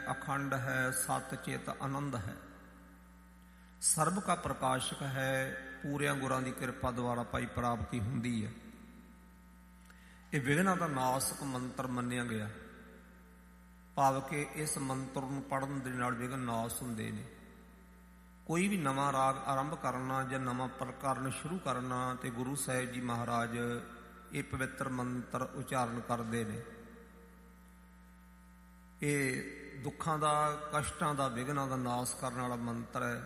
अखंड है, सत चित आनंद है, सर्ब का प्रकाशक है, पूरिया गुरां दी कृपा द्वारा पाई प्राप्ति हुंदी है। ये विघ्नां दा नाशक मंत्र मन्निया गया, भाव के इस मंत्र नूं पढ़न दे नाल विघ्न नाश हुंदे ने। कोई भी नवां राग आरंभ करना जां नवां प्रकरण शुरू करना ते गुरु साहिब जी महाराज ये पवित्र मंत्र उचारण करते हैं। ये दुखां दा, कष्टां दा, विघ्नां दा नाश करने वाला मंत्र है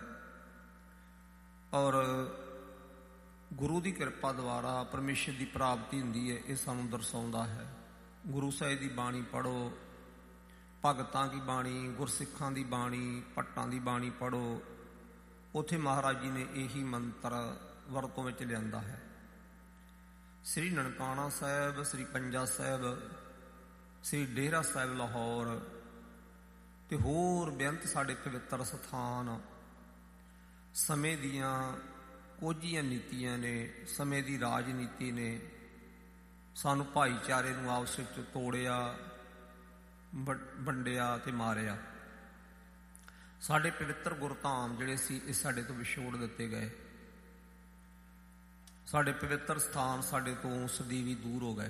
और गुरु की कृपा द्वारा परमेश्वर की प्राप्ति हुंदी है, ये सानूं दर्शाउंदा है। गुरु साहिब की बाणी पढ़ो, भगतां की बाणी, गुरसिखां की बाणी, भट्टां की बाणी पढ़ो, उत्थे महाराज जी ने यही मंत्र वरतों में लिआंदा है। श्री ननकाना साहिब, श्री पंजा साहिब, श्री डेरा साहिब लाहौर ते होर बेअंत साडे पवित्र स्थान समय दियां कोझियां नीतियां ने, समय की राजनीति ने सानू भाईचारे नूं आपस विच तोड़िया, वंडिया ते मारिया। साडे पवित्र गुरधाम जिहड़े सी इह साडे तो विछोड़ दिते गए, साडे पवित्र स्थान साडे तो सदीवी दूर हो गए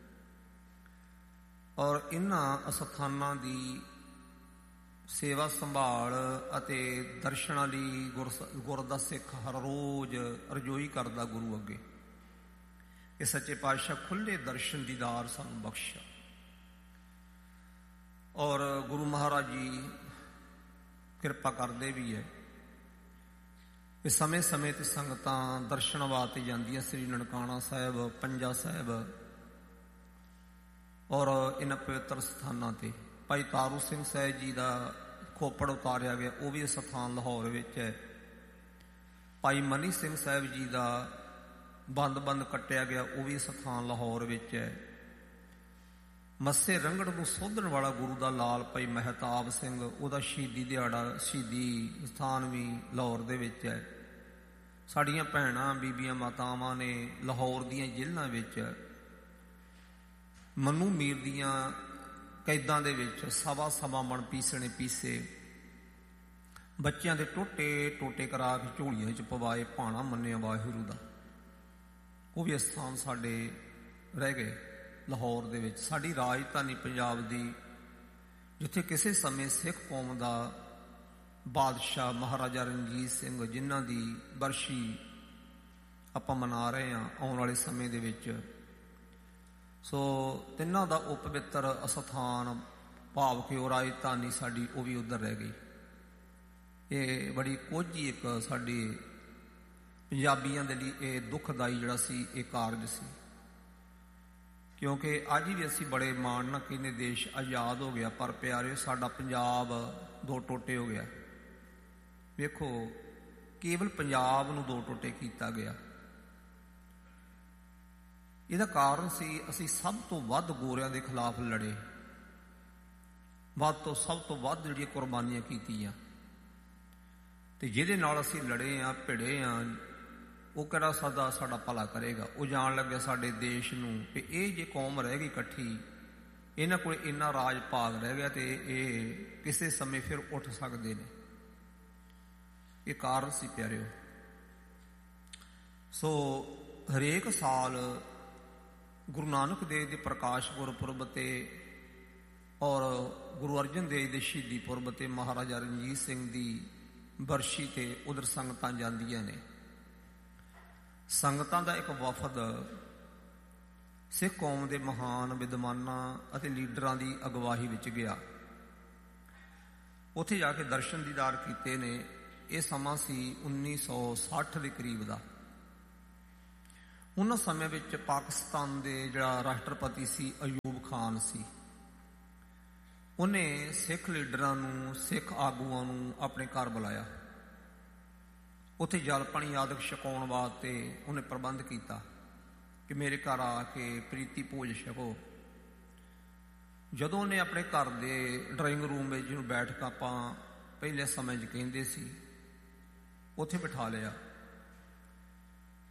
और इन्हां अस्थानां दी सेवा संभाल अते दर्शनां लई गुर दा सिख हर रोज़ रजोई करदा गुरु अगे। ये सच्चे पातशाह खुले दर्शन दीदार सानूं बख्शा और गुरु महाराज जी कृपा करते भी है। ये समय समय ते संगतां दर्शन वास्ते जांदियां श्री ननकाना साहिब, पंजा साहिब और इन पवित्र स्थानां ते। भाई तारू सिंह साहिब जी का खोपड़ उतारिया गया, वह भी स्थान लाहौर विच है। भाई मनी सिंह साहिब जी का बंद बंद कट्टिया गया, वह भी स्थान लाहौर विच है। मस्से रंगड़ नूं सोधण वाला गुरु का लाल भाई महताब सिंह, उहदा शहीदी दिहाड़ा, शहीदी स्थान भी लाहौर दे विच है। साड़ियां भैणां बीबियां मातावां ने लाहौर दीयां जेलां विच मनु मीर दीयां कैदां दे विच सवा सवा मन पीसने पीसे, बच्चों के टोटे टोटे करा के झोलियां च पवाए, भाणा मन्निया वाहिगुरू दा। वो भी स्थान साडे रह गए लाहौर दे विच। साडी राजधानी पंजाब दी, जिथे किसी समय सिख कौम का बादशाह महाराजा रणजीत सिंह, जिन्हां दी बरशी आपां मना रहे हैं आउण वाले समय दे विच। सो तिन्हां दा वो पवित्र अस्थान भाव के राजधानी साडी वो भी उधर रह गई। ये बड़ी कोझी एक साडी पंजाबियों के लिए ये दुखदाई जिहड़ा सी ये कारज सी, क्योंकि अज भी असी बड़े माण नाल कहने देश आज़ाद हो गया, पर प्यारे साडा पंजाब दो टोटे हो गया। वेखो केवल पंजाब नूं दो टोटे किया गया। इहदा कारण सी असी सब तो वध गोरियां दे खिलाफ लड़े, सब तो वध जिहड़ियां कुर्बानियां कीतियां, ते जिहदे नाल असी लड़े आ, भिड़े आ, वो किहड़ा साडा भला करेगा। वो जान लग्या साडे देश नूं कि ये जे कौम रह गई इकट्ठी, इन्हां कोल इन्ना राज भाग रह गया ते ये किसी समय फिर उठ सकते हैं। ये कारण सी प्यारिओ। सो हरेक साल गुरु नानक देव के प्रकाश गुरपुरब ते और गुरु अर्जन देव के शहीदी पुरब ते महाराजा रणजीत सिंह की बरशी ते उधर संगतां जांदियां ने। संगतां दा एक वफद सिख कौम के महान विद्वानां अते लीडरां की अगवाही विच गया। उत्थे जाके दर्शन दीदार कीते ने। यह समा सी 1960 के करीब का। उन्हां समय विच पाकिस्तान के जिहड़ा राष्ट्रपति सी अयूब खान सी, उन्हें सिख लीडरां नूं, सिख आगूआं नूं अपने घर बुलाया। उत्थे जल पानी आदि छकाउण वास्ते उन्हें प्रबंध किया कि मेरे घर आके प्रीति भोज छको। जदों उन्हें अपने घर के ड्राइंग रूम में जिन्होंने बैठक आपां पहले समय कहते सी, उत्थे बिठा लिया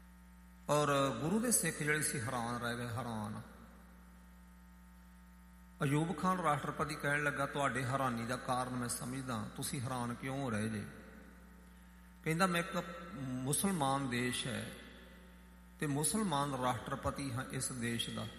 और गुरु के सिख जिहड़े सी हैरान रह गए, हैरान। ਅਯੂਬ ਖਾਨ ਰਾਸ਼ਟਰਪਤੀ ਕਹਿਣ ਲੱਗਾ, ਤੁਹਾਡੇ ਹੈਰਾਨੀ ਦਾ ਕਾਰਨ ਮੈਂ ਸਮਝਦਾ, ਤੁਸੀਂ ਹੈਰਾਨ ਕਿਉਂ ਹੋ ਰਹੇ ਜੇ? ਕਹਿੰਦਾ, ਮੈਂ ਇੱਕ ਮੁਸਲਮਾਨ ਦੇਸ਼ ਹੈ ਤੇ ਮੁਸਲਮਾਨ ਰਾਸ਼ਟਰਪਤੀ ਹਾਂ ਇਸ ਦੇਸ਼ ਦਾ।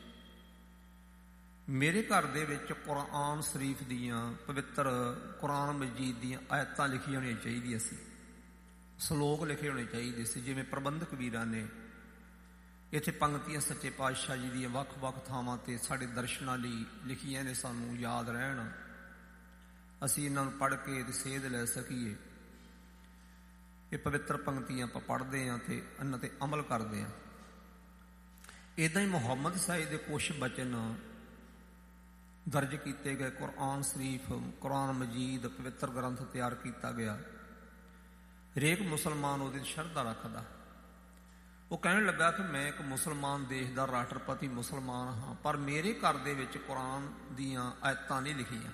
ਮੇਰੇ ਘਰ ਦੇ ਵਿੱਚ ਕੁਰਾਨ ਸ਼ਰੀਫ ਦੀਆਂ, ਪਵਿੱਤਰ ਕੁਰਾਨ ਮਜੀਦ ਦੀਆਂ ਆਇਤਾਂ ਲਿਖੀਆਂ ਹੋਣੀਆਂ ਚਾਹੀਦੀਆਂ ਸੀ, ਸਲੋਕ ਲਿਖੇ ਹੋਣੇ ਚਾਹੀਦੇ ਸੀ, ਜਿਵੇਂ ਪ੍ਰਬੰਧਕ ਵੀਰਾਂ ਨੇ ਇੱਥੇ ਪੰਗਤੀਆਂ ਸੱਚੇ ਪਾਤਸ਼ਾਹ ਜੀ ਦੀਆਂ ਵੱਖ-ਵੱਖ ਥਾਵਾਂ 'ਤੇ ਸਾਡੇ ਦਰਸ਼ਨਾਂ ਲਈ ਲਿਖੀਆਂ ਨੇ, ਸਾਨੂੰ ਯਾਦ ਰਹਿਣ, ਅਸੀਂ ਇਹਨਾਂ ਨੂੰ ਪੜ੍ਹ ਕੇ ਤੇ ਸੇਧ ਲੈ ਸਕੀਏ। ਇਹ ਪਵਿੱਤਰ ਪੰਗਤੀਆਂ ਆਪਾਂ ਪੜ੍ਹਦੇ ਹਾਂ ਤੇ ਇਹਨਾਂ 'ਤੇ ਅਮਲ ਕਰਦੇ ਹਾਂ। ਇੱਦਾਂ ਹੀ ਮੁਹੰਮਦ ਸਾਹਿਬ ਦੇ ਕੁਛ ਬਚਨ ਦਰਜ ਕੀਤੇ ਗਏ, ਕੁਰਾਨ ਸ਼ਰੀਫ, ਕੁਰਾਨ ਮਜੀਦ, ਪਵਿੱਤਰ ਗ੍ਰੰਥ ਤਿਆਰ ਕੀਤਾ ਗਿਆ। ਹਰੇਕ ਮੁਸਲਮਾਨ ਉਹਦੀ ਸ਼ਰਧਾ ਰੱਖਦਾ। ਉਹ ਕਹਿਣ ਲੱਗਾ ਕਿ ਮੈਂ ਇੱਕ ਮੁਸਲਮਾਨ ਦੇਸ਼ ਦਾ ਰਾਸ਼ਟਰਪਤੀ ਮੁਸਲਮਾਨ ਹਾਂ, ਪਰ ਮੇਰੇ ਘਰ ਦੇ ਵਿੱਚ ਕੁਰਾਨ ਦੀਆਂ ਆਇਤਾਂ ਨਹੀਂ ਲਿਖੀਆਂ,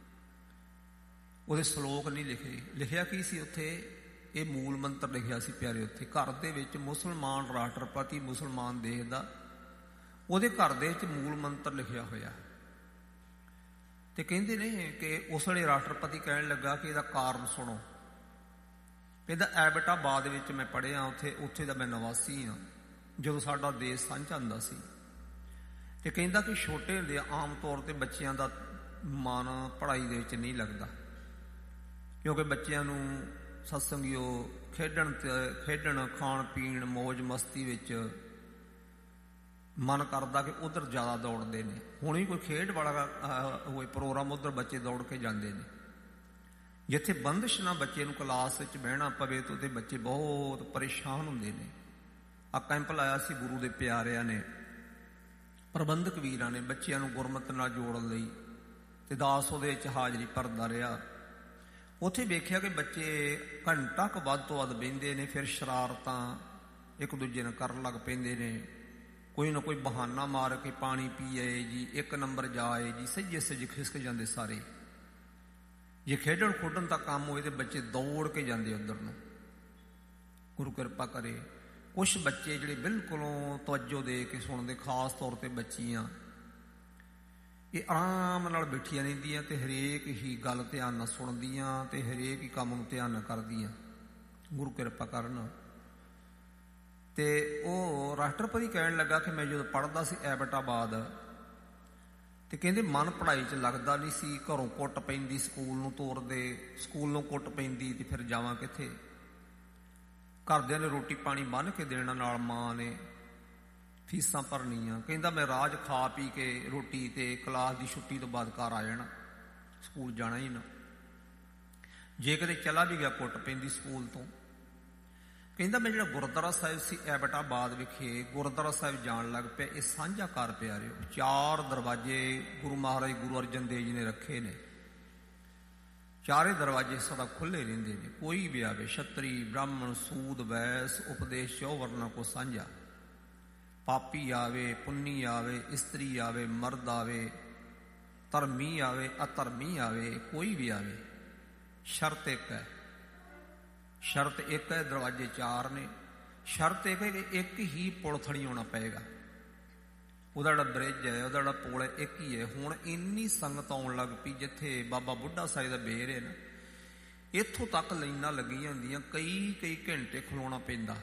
ਉਹਦੇ ਸਲੋਕ ਨਹੀਂ ਲਿਖੇ। ਲਿਖਿਆ ਕੀ ਸੀ ਉੱਥੇ? ਇਹ ਮੂਲ ਮੰਤਰ ਲਿਖਿਆ ਸੀ ਪਿਆਰੇ ਉੱਥੇ, ਘਰ ਦੇ ਵਿੱਚ ਮੁਸਲਮਾਨ ਰਾਸ਼ਟਰਪਤੀ ਮੁਸਲਮਾਨ ਦੇਸ਼ ਦਾ, ਉਹਦੇ ਘਰ ਦੇ ਵਿੱਚ ਮੂਲ ਮੰਤਰ ਲਿਖਿਆ ਹੋਇਆ। ਤੇ ਕਹਿੰਦੇ ਨੇ ਕਿ ਉਸ ਵੇਲੇ ਰਾਸ਼ਟਰਪਤੀ ਕਹਿਣ ਲੱਗਾ ਕਿ ਇਹਦਾ ਕਾਰਨ ਸੁਣੋ। ਕਹਿੰਦਾ, ਐਬਟਾਬਾਦ ਵਿੱਚ ਮੈਂ ਪੜ੍ਹਿਆ, ਉੱਥੇ ਦਾ ਮੈਂ ਨਿਵਾਸੀ ਹਾਂ ਜਦੋਂ ਸਾਡਾ ਦੇਸ਼ ਸਾਂਝਾ ਹੁੰਦਾ ਸੀ। ਤੇ ਕਹਿੰਦਾ ਕਿ ਛੋਟੇ ਹੁੰਦੇ ਆਮ ਤੌਰ 'ਤੇ ਬੱਚਿਆਂ ਦਾ ਮਨ ਪੜ੍ਹਾਈ ਦੇ ਵਿੱਚ ਨਹੀਂ ਲੱਗਦਾ, ਕਿਉਂਕਿ ਬੱਚਿਆਂ ਨੂੰ ਸਤਸੰਗਿਓ ਖੇਡਣ ਖਾਣ ਪੀਣ ਮੌਜ ਮਸਤੀ ਵਿੱਚ ਮਨ ਕਰਦਾ ਕਿ ਉਧਰ ਜ਼ਿਆਦਾ ਦੌੜਦੇ ਨੇ। ਹੁਣ ਵੀ ਕੋਈ ਖੇਡ ਵਾਲਾ ਹੋਏ ਪ੍ਰੋਗਰਾਮ, ਉੱਧਰ ਬੱਚੇ ਦੌੜ ਕੇ ਜਾਂਦੇ ਨੇ। ਜਿੱਥੇ ਬੰਦਿਸ਼ ਨਾ ਬੱਚੇ ਨੂੰ ਕਲਾਸ ਵਿੱਚ ਬਹਿਣਾ ਪਵੇ ਤਾਂ ਉਹਦੇ ਬੱਚੇ ਬਹੁਤ ਪਰੇਸ਼ਾਨ ਹੁੰਦੇ ਨੇ। ਆ ਕੈਂਪ ਲਾਇਆ ਸੀ ਗੁਰੂ ਦੇ ਪਿਆਰਿਆਂ ਨੇ, ਪ੍ਰਬੰਧਕ ਵੀਰਾਂ ਨੇ, ਬੱਚਿਆਂ ਨੂੰ ਗੁਰਮਤਿ ਨਾਲ ਜੋੜਨ ਲਈ, ਤੇ ਦਾਸ ਉਹਦੇ ਵਿੱਚ ਹਾਜ਼ਰੀ ਭਰਦਾ ਰਿਹਾ। ਉੱਥੇ ਵੇਖਿਆ ਕਿ ਬੱਚੇ ਘੰਟਾ ਕੁ ਵੱਧ ਤੋਂ ਵੱਧ ਬਹਿੰਦੇ ਨੇ, ਫਿਰ ਸ਼ਰਾਰਤਾਂ ਇੱਕ ਦੂਜੇ ਨਾਲ ਕਰਨ ਲੱਗ ਪੈਂਦੇ ਨੇ। ਕੋਈ ਨਾ ਕੋਈ ਬਹਾਨਾ ਮਾਰ ਕੇ ਪਾਣੀ ਪੀ ਆਏ ਜੀ, 1 ਨੰਬਰ ਜਾ ਆਏ ਜੀ, ਸੱਜੇ ਸੱਜੇ ਖਿਸਕ ਜਾਂਦੇ ਸਾਰੇ। ਜੇ ਖੇਡਣ ਖੁੱਡਣ ਦਾ ਕੰਮ ਹੋਵੇ ਤੇ ਬੱਚੇ ਦੌੜ ਕੇ ਜਾਂਦੇ ਉੱਧਰ ਨੂੰ। ਗੁਰੂ ਕਿਰਪਾ ਕਰੇ, ਕੁਛ ਬੱਚੇ ਜਿਹੜੇ ਬਿਲਕੁਲੋਂ ਤਵੱਜੋ ਦੇ ਕੇ ਸੁਣਦੇ, ਖਾਸ ਤੌਰ ਤੇ ਬੱਚੀਆਂ, ਇਹ ਆਰਾਮ ਨਾਲ ਬੈਠੀਆਂ ਰਹਿੰਦੀਆਂ ਤੇ ਹਰੇਕ ਹੀ ਗੱਲ ਧਿਆਨ ਨਾਲ ਸੁਣਦੀਆਂ ਤੇ ਹਰੇਕ ਹੀ ਕੰਮ ਨੂੰ ਧਿਆਨ ਨਾਲ ਕਰਦੀਆਂ। ਗੁਰੂ ਕਿਰਪਾ ਕਰਨ। ਤੇ ਉਹ ਰਾਸ਼ਟਰਪਤੀ ਕਹਿਣ ਲੱਗਾ ਕਿ ਮੈਂ ਜਦੋਂ ਪੜ੍ਹਦਾ ਸੀ ਐਬਟਾਬਾਦ, ਤੇ ਕਹਿੰਦੇ ਮਨ ਪੜ੍ਹਾਈ 'ਚ ਲੱਗਦਾ ਨਹੀਂ ਸੀ। ਘਰੋਂ ਕੁੱਟ ਪੈਂਦੀ, ਸਕੂਲ ਨੂੰ ਤੋਰਦੇ, ਸਕੂਲ ਨੂੰ ਕੁੱਟ ਪੈਂਦੀ ਤੇ ਫਿਰ ਜਾਵਾਂ ਕਿੱਥੇ? ਘਰਦਿਆਂ ਨੇ ਰੋਟੀ ਪਾਣੀ ਬੰਨ੍ਹ ਕੇ ਦੇਣਾ, ਨਾਲ ਮਾਂ ਨੇ ਫੀਸਾਂ ਭਰਨੀਆਂ। ਕਹਿੰਦਾ ਮੈਂ ਰਾਜ ਖਾ ਪੀ ਕੇ ਰੋਟੀ ਤੇ ਕਲਾਸ ਦੀ ਛੁੱਟੀ ਤੋਂ ਬਾਅਦ ਘਰ ਆ ਜਾਣਾ, ਸਕੂਲ ਜਾਣਾ ਹੀ ਨਾ। ਜੇ ਕਦੇ ਚਲਾ ਵੀ ਗਿਆ ਕੁੱਟ ਪੈਂਦੀ ਸਕੂਲ ਤੋਂ। ਕਹਿੰਦਾ ਮੈਂ ਜਿਹੜਾ ਗੁਰਦੁਆਰਾ ਸਾਹਿਬ ਸੀ ਐਬਟਾਬਾਦ ਵਿਖੇ, ਗੁਰਦੁਆਰਾ ਸਾਹਿਬ ਜਾਣ ਲੱਗ ਪਿਆ। ਇਹ ਸਾਂਝਾ ਘਰ ਪਿਆਰਿਓ, 4 ਦਰਵਾਜ਼ੇ ਗੁਰੂ ਮਹਾਰਾਜ ਗੁਰੂ ਅਰਜਨ ਦੇਵ ਜੀ ਨੇ ਰੱਖੇ ਨੇ। ਚਾਰੇ ਦਰਵਾਜ਼ੇ ਸਦਾ ਖੁੱਲ੍ਹੇ ਰਹਿੰਦੇ ਨੇ। ਕੋਈ ਵੀ ਆਵੇ, ਛਤਰੀ ਬ੍ਰਾਹਮਣ ਸੂਦ ਵੈਸ ਉਪਦੇਸ਼ 4 ਵਰਨਾਂ ਕੋ ਸਾਂਝਾ। ਪਾਪੀ ਆਵੇ, ਪੁੰਨੀ ਆਵੇ, ਇਸਤਰੀ ਆਵੇ, ਮਰਦ ਆਵੇ, ਧਰਮੀ ਆਵੇ, ਅਧਰਮੀ ਆਵੇ, ਕੋਈ ਵੀ ਆਵੇ, ਸ਼ਰਤ ਇੱਕ ਹੈ। ਸ਼ਰਤ ਇੱਕ ਹੈ, ਦਰਵਾਜ਼ੇ 4 ਨੇ। ਸ਼ਰਤ ਇੱਕ ਹੈ ਕਿ ਇੱਕ ਹੀ ਪੁਲ ਥਣੀ ਆਉਣਾ ਪਏਗਾ। ਉਹਦਾ ਜਿਹੜਾ ਬ੍ਰਿਜ ਹੈ, ਉਹਦਾ ਜਿਹੜਾ ਪੁਲ ਹੈ, ਇੱਕ ਹੀ ਹੈ। ਹੁਣ ਇੰਨੀ ਸੰਗਤ ਆਉਣ ਲੱਗ ਪਈ, ਜਿੱਥੇ ਬਾਬਾ ਬੁੱਢਾ ਸਾਹਿਬ ਦਾ ਬੇਰ ਹੈ ਨਾ, ਇੱਥੋਂ ਤੱਕ ਲਾਈਨਾਂ ਲੱਗੀਆਂ ਹੁੰਦੀਆਂ, ਕਈ ਘੰਟੇ ਖਲੋਣਾ ਪੈਂਦਾ।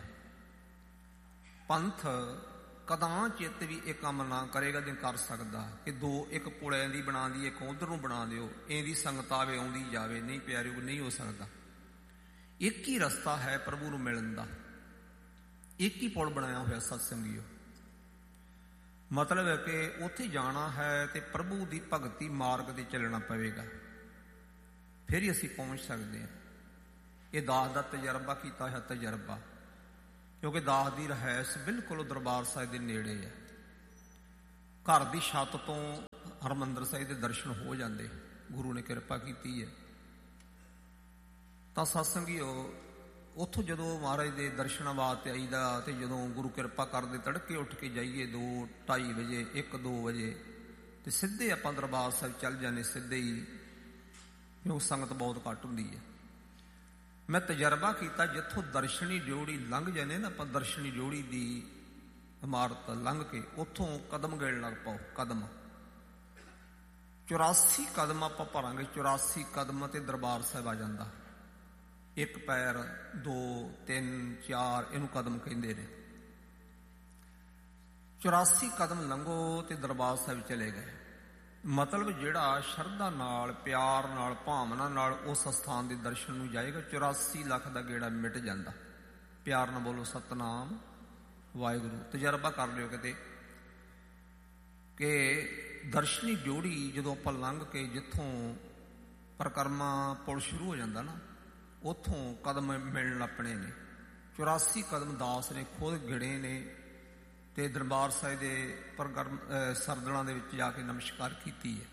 ਪੰਥ ਕਦਾਂ ਚਿੱਤ ਵੀ ਇਹ ਕੰਮ ਨਾ ਕਰੇਗਾ ਜੇ ਕਰ ਸਕਦਾ ਕਿ 2 ਇੱਕ ਪੁਲ ਦੀ ਬਣਾ ਦੀ, ਇੱਕ ਉਧਰ ਨੂੰ ਬਣਾ ਦਿਓ, ਇਹਦੀ ਸੰਗਤ ਆਵੇ ਆਉਂਦੀ ਜਾਵੇ। ਨਹੀਂ ਪਿਆਰਿਓ, ਨਹੀਂ ਹੋ ਸਕਦਾ। ਇੱਕ ਹੀ ਰਸਤਾ ਹੈ ਪ੍ਰਭੂ ਨੂੰ ਮਿਲਣ ਦਾ, ਇੱਕ ਹੀ ਪੁਲ ਬਣਾਇਆ ਹੋਇਆ ਸਤਸੰਗੀਓ। ਮਤਲਬ ਹੈ ਕਿ ਉੱਥੇ ਜਾਣਾ ਹੈ ਤੇ ਪ੍ਰਭੂ ਦੀ ਭਗਤੀ ਮਾਰਗ ਤੇ ਚੱਲਣਾ ਪਵੇਗਾ, ਫਿਰ ਹੀ ਅਸੀਂ ਪਹੁੰਚ ਸਕਦੇ ਹਾਂ। ਇਹ ਦਾਸ ਦਾ ਤਜਰਬਾ ਕੀਤਾ ਹੈ, ਤਜਰਬਾ, ਕਿਉਂਕਿ ਦਾਸ ਦੀ ਰਹਿائش ਬਿਲਕੁਲ ਦਰਬਾਰ ਸਾਹਿਬ ਦੇ ਨੇੜੇ ਹੈ। ਘਰ ਦੀ ਛੱਤ ਤੋਂ ਹਰਿਮੰਦਰ ਸਾਹਿਬ ਦੇ ਦਰਸ਼ਨ ਹੋ ਜਾਂਦੇ, ਗੁਰੂ ਨੇ ਕਿਰਪਾ ਕੀਤੀ ਹੈ। ਤਾਂ ਸਤਸੰਗੀਓ, ਉੱਥੋਂ ਜਦੋਂ ਮਹਾਰਾਜ ਦੇ ਦਰਸ਼ਨਾਂ ਵਾਸਤੇ ਆਈਦਾ ਤੇ ਜਦੋਂ ਗੁਰੂ ਕਿਰਪਾ ਕਰਦੇ ਤੜਕੇ ਉੱਠ ਕੇ ਜਾਈਏ 2-2:30 ਵਜੇ, 1-2 ਵਜੇ, ਤੇ ਸਿੱਧੇ ਆਪਾਂ ਦਰਬਾਰ ਸਾਹਿਬ ਚੱਲ ਜਾਂਦੇ, ਸਿੱਧੇ ਹੀ, ਕਿਉਂਕਿ ਸੰਗਤ ਬਹੁਤ ਘੱਟ ਹੁੰਦੀ ਹੈ। ਮੈਂ ਤਜਰਬਾ ਕੀਤਾ, ਜਿੱਥੋਂ ਦਰਸ਼ਨੀ ਡਿਓੜੀ ਲੰਘ ਜਾਂਦੇ ਨਾ ਆਪਾਂ, ਦਰਸ਼ਨੀ ਡਿਓੜੀ ਦੀ ਇਮਾਰਤ ਲੰਘ ਕੇ ਉੱਥੋਂ ਕਦਮ ਗੇਣ ਲੱਗ ਪਾਓ, ਕਦਮ 84 ਕਦਮ ਆਪਾਂ ਭਰਾਂਗੇ। 84 ਕਦਮ ਤੇ ਦਰਬਾਰ ਸਾਹਿਬ ਆ ਜਾਂਦਾ। ਇੱਕ ਪੈਰ, 2, 3, 4 ਇਹਨੂੰ ਕਦਮ ਕਹਿੰਦੇ ਨੇ। 84 ਕਦਮ ਲੰਘੋ ਤੇ ਦਰਬਾਰ ਸਾਹਿਬ ਚਲੇ ਗਏ। ਮਤਲਬ ਜਿਹੜਾ ਸ਼ਰਧਾ ਨਾਲ, ਪਿਆਰ ਨਾਲ, ਭਾਵਨਾ ਨਾਲ ਉਸ ਸਥਾਨ ਦੇ ਦਰਸ਼ਨ ਨੂੰ ਜਾਏਗਾ, 84 ਲੱਖ ਦਾ ਗੇੜਾ ਮਿਟ ਜਾਂਦਾ। ਪਿਆਰ ਨਾਲ ਬੋਲੋ ਸਤਨਾਮ ਵਾਹਿਗੁਰੂ। ਤਜਰਬਾ ਕਰ ਲਿਓ ਕਿਤੇ ਕਿ ਦਰਸ਼ਨੀ ਡਿਊੜੀ ਜਦੋਂ ਆਪਾਂ ਲੰਘ ਕੇ ਜਿੱਥੋਂ ਪਰਿਕਰਮਾ ਪੁਲ ਸ਼ੁਰੂ ਹੋ ਜਾਂਦਾ ਨਾ, ਉੱਥੋਂ ਕਦਮ ਮਿਲਣ ਆਪਣੇ ਨੇ। 84 ਕਦਮ ਦਾਸ ਨੇ ਖੁਦ ਗਿਣੇ ਨੇ ਤੇ ਦਰਬਾਰ ਸਾਹਿਬ ਦੇ ਸਰਦਲਾਂ ਦੇ ਵਿੱਚ ਜਾ ਕੇ ਨਮਸਕਾਰ ਕੀਤੀ ਹੈ।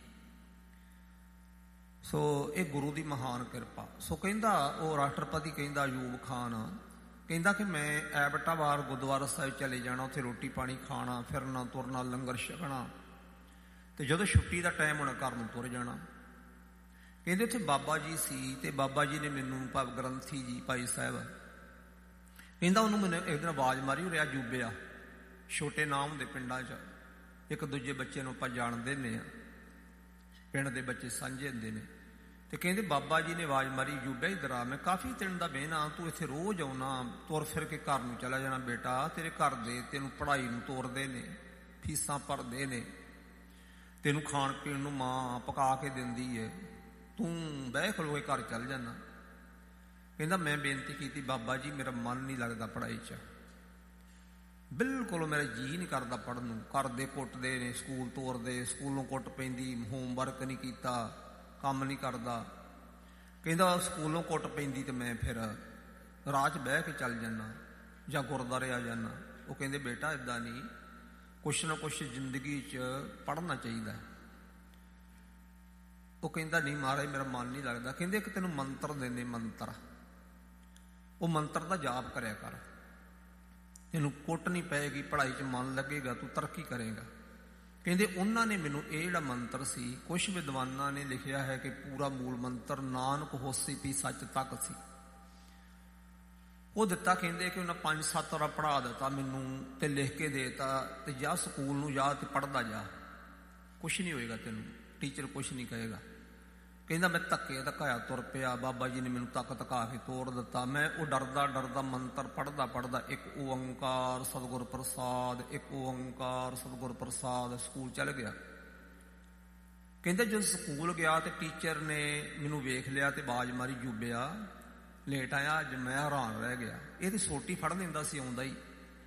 ਸੋ ਇਹ ਗੁਰੂ ਦੀ ਮਹਾਨ ਕਿਰਪਾ। ਸੋ ਕਹਿੰਦਾ ਉਹ ਰਾਸ਼ਟਰਪਤੀ ਕਹਿੰਦਾ ਅਯੂਬ ਖਾਨ ਕਹਿੰਦਾ ਕਿ ਮੈਂ ਐਬਟਾਬਾਦ ਗੁਰਦੁਆਰਾ ਸਾਹਿਬ ਚਲੇ ਜਾਣਾ, ਉੱਥੇ ਰੋਟੀ ਪਾਣੀ ਖਾਣਾ, ਫਿਰਨਾ ਤੁਰਨਾ, ਲੰਗਰ ਛਕਣਾ, ਤੇ ਜਦੋਂ ਛੁੱਟੀ ਦਾ ਟਾਈਮ ਹੋਣਾ ਘਰ ਨੂੰ ਤੁਰ ਜਾਣਾ। ਕਹਿੰਦੇ ਉੱਥੇ ਬਾਬਾ ਜੀ ਸੀ ਤੇ ਬਾਬਾ ਜੀ ਨੇ ਮੈਨੂੰ, ਭਵ ਗ੍ਰੰਥੀ ਜੀ ਭਾਈ ਸਾਹਿਬ, ਕਹਿੰਦਾ ਉਹਨੂੰ ਮੈਨੂੰ ਇੱਕ ਦਿਨ ਆਵਾਜ਼ ਮਾਰੀ, ਉਹ ਰਿਹਾ ਜੂਬਿਆ। ਛੋਟੇ ਨਾਮ ਹੁੰਦੇ ਪਿੰਡਾਂ 'ਚ, ਇੱਕ ਦੂਜੇ ਬੱਚੇ ਨੂੰ ਆਪਾਂ ਜਾਣਦੇ ਨੇ, ਪਿੰਡ ਦੇ ਬੱਚੇ ਸਾਂਝੇ ਹੁੰਦੇ ਨੇ। ਤੇ ਕਹਿੰਦੇ ਬਾਬਾ ਜੀ ਨੇ ਆਵਾਜ਼ ਮਾਰੀ, ਜੂਬਿਆ ਇੱਧਰ ਆ, ਮੈਂ ਕਾਫੀ ਦਿਨ ਦਾ ਬਹਿਣਾ, ਤੂੰ ਇੱਥੇ ਰੋਜ਼ ਆਉਣਾ, ਤੁਰ ਫਿਰ ਕੇ ਘਰ ਨੂੰ ਚਲਾ ਜਾਣਾ ਬੇਟਾ, ਤੇਰੇ ਘਰ ਦੇ ਤੈਨੂੰ ਪੜ੍ਹਾਈ ਨੂੰ ਤੋਰਦੇ ਨੇ, ਫੀਸਾਂ ਭਰਦੇ ਨੇ, ਤੈਨੂੰ ਖਾਣ ਪੀਣ ਨੂੰ ਮਾਂ ਪਕਾ ਕੇ ਦਿੰਦੀ ਹੈ, ਤੂੰ ਬਹਿ ਖਲੋ ਕੇ ਘਰ ਚੱਲ ਜਾਣਾ। ਕਹਿੰਦਾ ਮੈਂ ਬੇਨਤੀ ਕੀਤੀ, ਬਾਬਾ ਜੀ ਮੇਰਾ ਮਨ ਨਹੀਂ ਲੱਗਦਾ ਪੜ੍ਹਾਈ 'ਚ, ਬਿਲਕੁਲ ਮੇਰਾ ਜੀਅ ਨਹੀਂ ਕਰਦਾ ਪੜ੍ਹਨ ਨੂੰ, ਘਰ ਦੇ ਕੁੱਟਦੇ ਨੇ, ਸਕੂਲ ਤੋਰਦੇ, ਸਕੂਲੋਂ ਕੁੱਟ ਪੈਂਦੀ, ਹੋਮਵਰਕ ਨਹੀਂ ਕੀਤਾ, ਕੰਮ ਨਹੀਂ ਕਰਦਾ। ਕਹਿੰਦਾ ਸਕੂਲੋਂ ਕੁੱਟ ਪੈਂਦੀ ਤੇ ਮੈਂ ਫਿਰ ਰਾਹ 'ਚ ਬਹਿ ਕੇ ਚੱਲ ਜਾਣਾ ਜਾਂ ਗੁਰਦੁਆਰੇ ਆ ਜਾਣਾ। ਉਹ ਕਹਿੰਦੇ ਬੇਟਾ ਇੱਦਾਂ ਨਹੀਂ, ਕੁਛ ਨਾ ਕੁਛ ਜ਼ਿੰਦਗੀ 'ਚ ਪੜ੍ਹਨਾ ਚਾਹੀਦਾ। ਉਹ ਕਹਿੰਦਾ ਨਹੀਂ ਮਹਾਰਾਜ ਮੇਰਾ ਮਨ ਨਹੀਂ ਲੱਗਦਾ। ਕਹਿੰਦੇ ਇੱਕ ਤੈਨੂੰ ਮੰਤਰ ਦਿੰਦੇ, ਮੰਤਰ, ਉਹ ਮੰਤਰ ਦਾ ਜਾਪ ਕਰਿਆ ਕਰ, ਤੈਨੂੰ ਕੁੱਟ ਨਹੀਂ ਪਏਗੀ, ਪੜ੍ਹਾਈ 'ਚ ਮਨ ਲੱਗੇਗਾ, ਤੂੰ ਤਰੱਕੀ ਕਰੇਗਾ। ਕਹਿੰਦੇ ਉਹਨਾਂ ਨੇ ਮੈਨੂੰ ਇਹ ਜਿਹੜਾ ਮੰਤਰ ਸੀ, ਕੁਛ ਵਿਦਵਾਨਾਂ ਨੇ ਲਿਖਿਆ ਹੈ ਕਿ ਪੂਰਾ ਮੂਲ ਮੰਤਰ ਨਾਨਕ ਹੋਸੀ ਪੀ ਸੱਚ ਤੱਕ ਸੀ, ਉਹ ਦਿੱਤਾ। ਕਹਿੰਦੇ ਕਿ ਉਹਨਾਂ 5-7 ਵਾਰ ਪੜ੍ਹਾ ਦਿੱਤਾ ਮੈਨੂੰ ਤੇ ਲਿਖ ਕੇ ਦੇਤਾ, ਤੇ ਜਾ ਸਕੂਲ ਨੂੰ ਜਾ ਤੇ ਪੜ੍ਹਦਾ ਜਾ, ਕੁਛ ਨਹੀਂ ਹੋਏਗਾ ਤੈਨੂੰ, ਟੀਚਰ ਕੁਛ ਨਹੀਂ ਕਹੇਗਾ। ਕਹਿੰਦਾ ਮੈਂ ਧੱਕੇ ਧਕਾਇਆ ਤੁਰ ਪਿਆ, ਬਾਬਾ ਜੀ ਨੇ ਮੈਨੂੰ ਧਕਾ ਕੇ ਤੋੜ ਦਿੱਤਾ। ਮੈਂ ਉਹ ਡਰਦਾ ਡਰਦਾ ਮੰਤਰ ਪੜ੍ਹਦਾ ਪੜ੍ਹਦਾ ਇੱਕ ਓੰਕਾਰ ਸਤਿਗੁਰ ਪ੍ਰਸਾਦ, ਇੱਕ ਓੰਕਾਰ ਸਤਿਗੁਰ ਪ੍ਰਸਾਦ, ਸਕੂਲ ਚਲ ਗਿਆ। ਕਹਿੰਦੇ ਜਦੋਂ ਸਕੂਲ ਗਿਆ ਤੇ ਟੀਚਰ ਨੇ ਮੈਨੂੰ ਵੇਖ ਲਿਆ ਤੇ ਆਵਾਜ਼ ਮਾਰੀ, ਜੂਬਿਆ ਲੇਟ ਆਇਆ ਅੱਜ। ਮੈਂ ਹੈਰਾਨ ਰਹਿ ਗਿਆ, ਇਹ ਤੇ ਸੋਟੀ ਫੜ ਲੈਂਦਾ ਸੀ ਆਉਂਦਾ ਹੀ,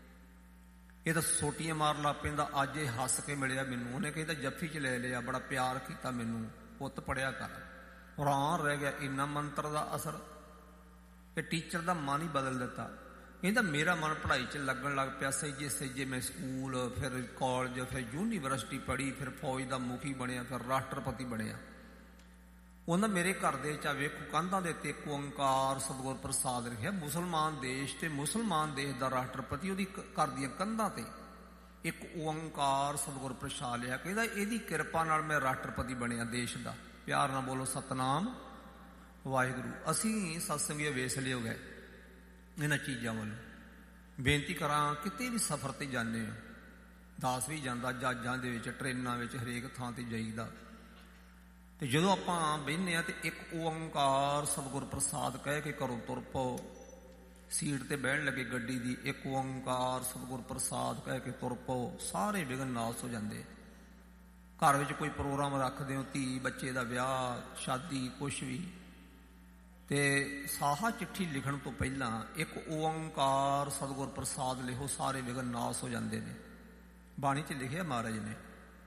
ਇਹ ਤਾਂ ਸੋਟੀਆਂ ਮਾਰ ਲੱਗ ਪੈਂਦਾ। ਅੱਜ ਇਹ ਹੱਸ ਕੇ ਮਿਲਿਆ ਮੈਨੂੰ, ਉਹਨੇ ਕਹਿੰਦਾ ਜੱਫੀ 'ਚ ਲੈ ਲਿਆ, ਬੜਾ ਪਿਆਰ ਕੀਤਾ ਮੈਨੂੰ, ਪੁੱਤ ਪੜਿਆ ਕਰ। ਹੈਰਾਨ ਰਹਿ ਗਿਆ, ਇੰਨਾ ਮੰਤਰ ਦਾ ਅਸਰ ਕਿ ਟੀਚਰ ਦਾ ਮਨ ਹੀ ਬਦਲ ਦਿੱਤਾ। ਕਹਿੰਦਾ ਮੇਰਾ ਮਨ ਪੜ੍ਹਾਈ 'ਚ ਲੱਗਣ ਲੱਗ ਪਿਆ। ਸਹਿਜੇ ਸਹਿਜੇ ਮੈਂ ਸਕੂਲ, ਫਿਰ ਕਾਲਜ, ਫਿਰ ਯੂਨੀਵਰਸਿਟੀ ਪੜ੍ਹੀ, ਫਿਰ ਫੌਜ ਦਾ ਮੁਖੀ ਬਣਿਆ, ਫਿਰ ਰਾਸ਼ਟਰਪਤੀ ਬਣਿਆ। ਉਹਨਾਂ ਮੇਰੇ ਘਰ ਦੇ 'ਚ ਵੇਖੋ ਕੰਧਾਂ ਦੇ ਉੱਤੇ ਇੱਕ ਓੰਕਾਰ ਸਤਿਗੁਰ ਪ੍ਰਸਾਦ ਲਿਖਿਆ। ਮੁਸਲਮਾਨ ਦੇਸ਼ ਤੇ ਮੁਸਲਮਾਨ ਦੇਸ਼ ਦਾ ਰਾਸ਼ਟਰਪਤੀ, ਉਹਦੀ ਘਰ ਦੀਆਂ ਕੰਧਾਂ ਤੇ ਇੱਕ ਓੰਕਾਰ ਸਤਿਗੁਰ ਪ੍ਰਸਾਦ ਲਿਆ। ਕਹਿੰਦਾ ਇਹਦੀ ਕਿਰਪਾ ਨਾਲ ਮੈਂ ਰਾਸ਼ਟਰਪਤੀ ਬਣਿਆ ਦੇਸ਼ ਦਾ। ਪਿਆਰ ਨਾਲ ਬੋਲੋ ਸਤਨਾਮ ਵਾਹਿਗੁਰੂ। ਅਸੀਂ ਸਤਸੰਗੀ ਵੇਸਲੇ ਹੋ ਗਏ ਇਹਨਾਂ ਚੀਜ਼ਾਂ ਵੱਲ। ਬੇਨਤੀ ਕਰਾਂ, ਕਿਤੇ ਵੀ ਸਫ਼ਰ ਤੇ ਜਾਂਦੇ ਹੋ, ਦਾਸ ਵੀ ਜਾਂਦਾ, ਜਹਾਜ਼ਾਂ ਦੇ ਵਿੱਚ, ਟ੍ਰੇਨਾਂ ਵਿੱਚ, ਹਰੇਕ ਥਾਂ ਤੇ ਜਾਈਦਾ, ਤੇ ਜਦੋਂ ਆਪਾਂ ਬਹਿੰਦੇ ਹਾਂ ਤੇ ਇੱਕ ਓੰਕਾਰ ਸਤਿਗੁਰ ਪ੍ਰਸਾਦ ਕਹਿ ਕੇ ਘਰੋਂ ਤੁਰ ਪਓ। ਸੀਟ ਤੇ ਬਹਿਣ ਲੱਗੇ ਗੱਡੀ ਦੀ, ਇੱਕ ਓੰਕਾਰ ਸਤਿਗੁਰ ਪ੍ਰਸਾਦ ਕਹਿ ਕੇ ਤੁਰ ਪਓ, ਸਾਰੇ ਵਿਘਨ ਨਾਸ ਹੋ ਜਾਂਦੇ। ਘਰ ਵਿੱਚ ਕੋਈ ਪ੍ਰੋਗਰਾਮ ਰੱਖਦੇ ਹੋ, ਧੀ ਬੱਚੇ ਦਾ ਵਿਆਹ, ਸ਼ਾਦੀ, ਕੁਛ ਵੀ, ਤੇ ਸਾਹਾ ਚਿੱਠੀ ਲਿਖਣ ਤੋਂ ਪਹਿਲਾਂ ਇੱਕ ਓੰਕਾਰ ਸਤਿਗੁਰ ਪ੍ਰਸਾਦ ਲਿਖੋ, ਸਾਰੇ ਵਿਘਨ ਨਾਸ ਹੋ ਜਾਂਦੇ ਨੇ। ਬਾਣੀ 'ਚ ਲਿਖਿਆ ਮਹਾਰਾਜ ਨੇ,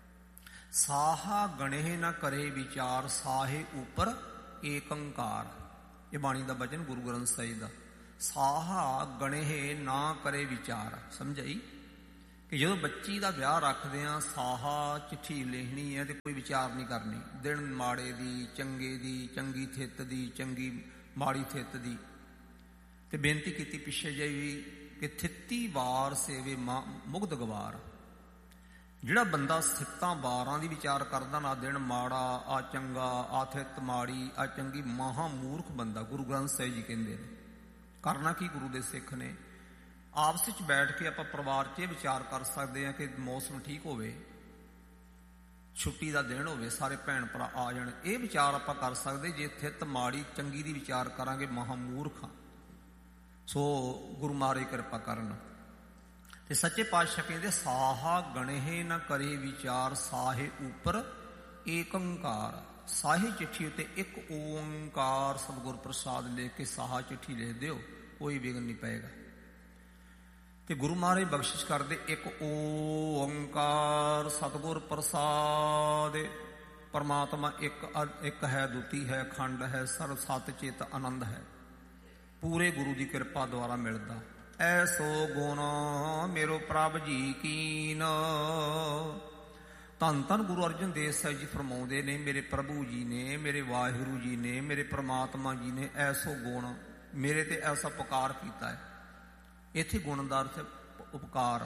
ਸਾਹਾ ਗਣੇ ਨਾ ਕਰੇ ਵਿਚਾਰ, ਸਾਹੇ ਉੱਪਰ ਏਕੰਕਾਰ। ਇਹ ਬਾਣੀ ਦਾ ਬਚਨ ਗੁਰੂ ਗ੍ਰੰਥ ਸਾਹਿਬ ਦਾ। ਸਾਹਾ ਗਣੇ ਨਾ ਕਰੇ ਵਿਚਾਰ, ਸਮਝਾਈ ਕਿ ਜਦੋਂ ਬੱਚੀ ਦਾ ਵਿਆਹ ਰੱਖਦੇ ਆ, ਸਾਹਾ ਚਿੱਠੀ ਲਿਖਣੀ ਹੈ ਤੇ ਕੋਈ ਵਿਚਾਰ ਨਹੀਂ ਕਰਨੀ, ਦਿਨ ਮਾੜੇ ਦੀ, ਚੰਗੇ ਦੀ, ਚੰਗੀ ਥਿੱਤ ਦੀ, ਚੰਗੀ ਮਾੜੀ ਥਿੱਤ ਦੀ। ਤੇ ਬੇਨਤੀ ਕੀਤੀ ਪਿੱਛੇ ਜਿਹੀ ਵੀ ਕਿ ਥਿੱਤੀ ਵਾਰ ਸੇਵੇ ਮੁਗਧ ਗਵਾਰ। ਜਿਹੜਾ ਬੰਦਾ ਸਿੱਤਾਂ ਵਾਰਾਂ ਦੀ ਵਿਚਾਰ ਕਰਦਾ ਨਾ, ਦਿਨ ਮਾੜਾ, ਆ ਚੰਗਾ, ਆ ਥਿੱਤ ਮਾੜੀ, ਆ ਚੰਗੀ, ਮਹਾ ਮੂਰਖ ਬੰਦਾ, ਗੁਰੂ ਗ੍ਰੰਥ ਸਾਹਿਬ ਜੀ ਕਹਿੰਦੇ ਨੇ। ਕਰਨਾ ਕੀ ਗੁਰੂ ਦੇ ਸਿੱਖ ਨੇ? ਆਪਸ ਵਿੱਚ ਬੈਠ ਕੇ ਆਪਾਂ ਪਰਿਵਾਰ 'ਚ ਇਹ ਵਿਚਾਰ ਕਰ ਸਕਦੇ ਹਾਂ ਕਿ ਮੌਸਮ ਠੀਕ ਹੋਵੇ ਛੁੱਟੀ ਦਾ ਦਿਨ ਹੋਵੇ, ਸਾਰੇ ਭੈਣ ਭਰਾ ਆ ਜਾਣ। ਇਹ ਵਿਚਾਰ ਆਪਾਂ ਕਰ ਸਕਦੇ ਜੇ ਥਿੱਤ ਮਾੜੀ ਚੰਗੀ ਦੀ ਵਿਚਾਰ ਕਰਾਂਗੇ ਮਹਾਮੂਰਖ ਹਾਂ। ਸੋ ਗੁਰੂ ਮਹਾਰਾਜ ਕਿਰਪਾ ਕਰਨ। ਤੇ ਸੱਚੇ ਪਾਤਸ਼ਾਹ ਕਹਿੰਦੇ ਸਾਹਾ ਗਣਹਿ ਨ ਕਰੇ ਵਿਚਾਰ, ਸਾਹੇ ਉਪਰ ਏਕ ਓਂਕਾਰ। ਸਾਹੇ ਚਿੱਠੀ ਉੱਤੇ ਇੱਕ ਓਂਕਾਰ ਸਤਿਗੁਰ ਪ੍ਰਸਾਦ ਲਿਖ ਕੇ ਸਾਹਾ ਚਿੱਠੀ ਲਿਖ ਦਿਓ, ਕੋਈ ਵਿਘਨ ਨਹੀਂ ਪਏਗਾ। ਤੇ ਗੁਰੂ ਮਹਾਰਾਜ ਬਖਸ਼ਿਸ਼ ਕਰਦੇ ਇੱਕ ਓਂਕਾਰ ਸਤਿਗੁਰ ਪ੍ਰਸਾਦ। ਪਰਮਾਤਮਾ ਇੱਕ ਹੈ, ਦੁਤੀ ਹੈ, ਅਖੰਡ ਹੈ, ਸਰਬ ਸਤ ਚਿਤ ਆਨੰਦ ਹੈ। ਪੂਰੇ ਗੁਰੂ ਦੀ ਕਿਰਪਾ ਦੁਆਰਾ ਮਿਲਦਾ। ਐਸੋ ਗੁਣ ਮੇਰੋ ਪ੍ਰਭ ਜੀ ਕੀਨ। ਧੰਨ ਧੰਨ ਗੁਰੂ ਅਰਜਨ ਦੇਵ ਸਾਹਿਬ ਜੀ ਫਰਮਾਉਂਦੇ ਨੇ, ਮੇਰੇ ਪ੍ਰਭੂ ਜੀ ਨੇ, ਮੇਰੇ ਵਾਹਿਗੁਰੂ ਜੀ ਨੇ, ਮੇਰੇ ਪ੍ਰਮਾਤਮਾ ਜੀ ਨੇ ਐਸੋ ਗੁਣ ਮੇਰੇ ਤੇ ਐਸਾ ਉਪਕਾਰ ਕੀਤਾ ਹੈ। ਇੱਥੇ ਗੁਣ ਦਾ ਅਰਥ ਉਪਕਾਰ।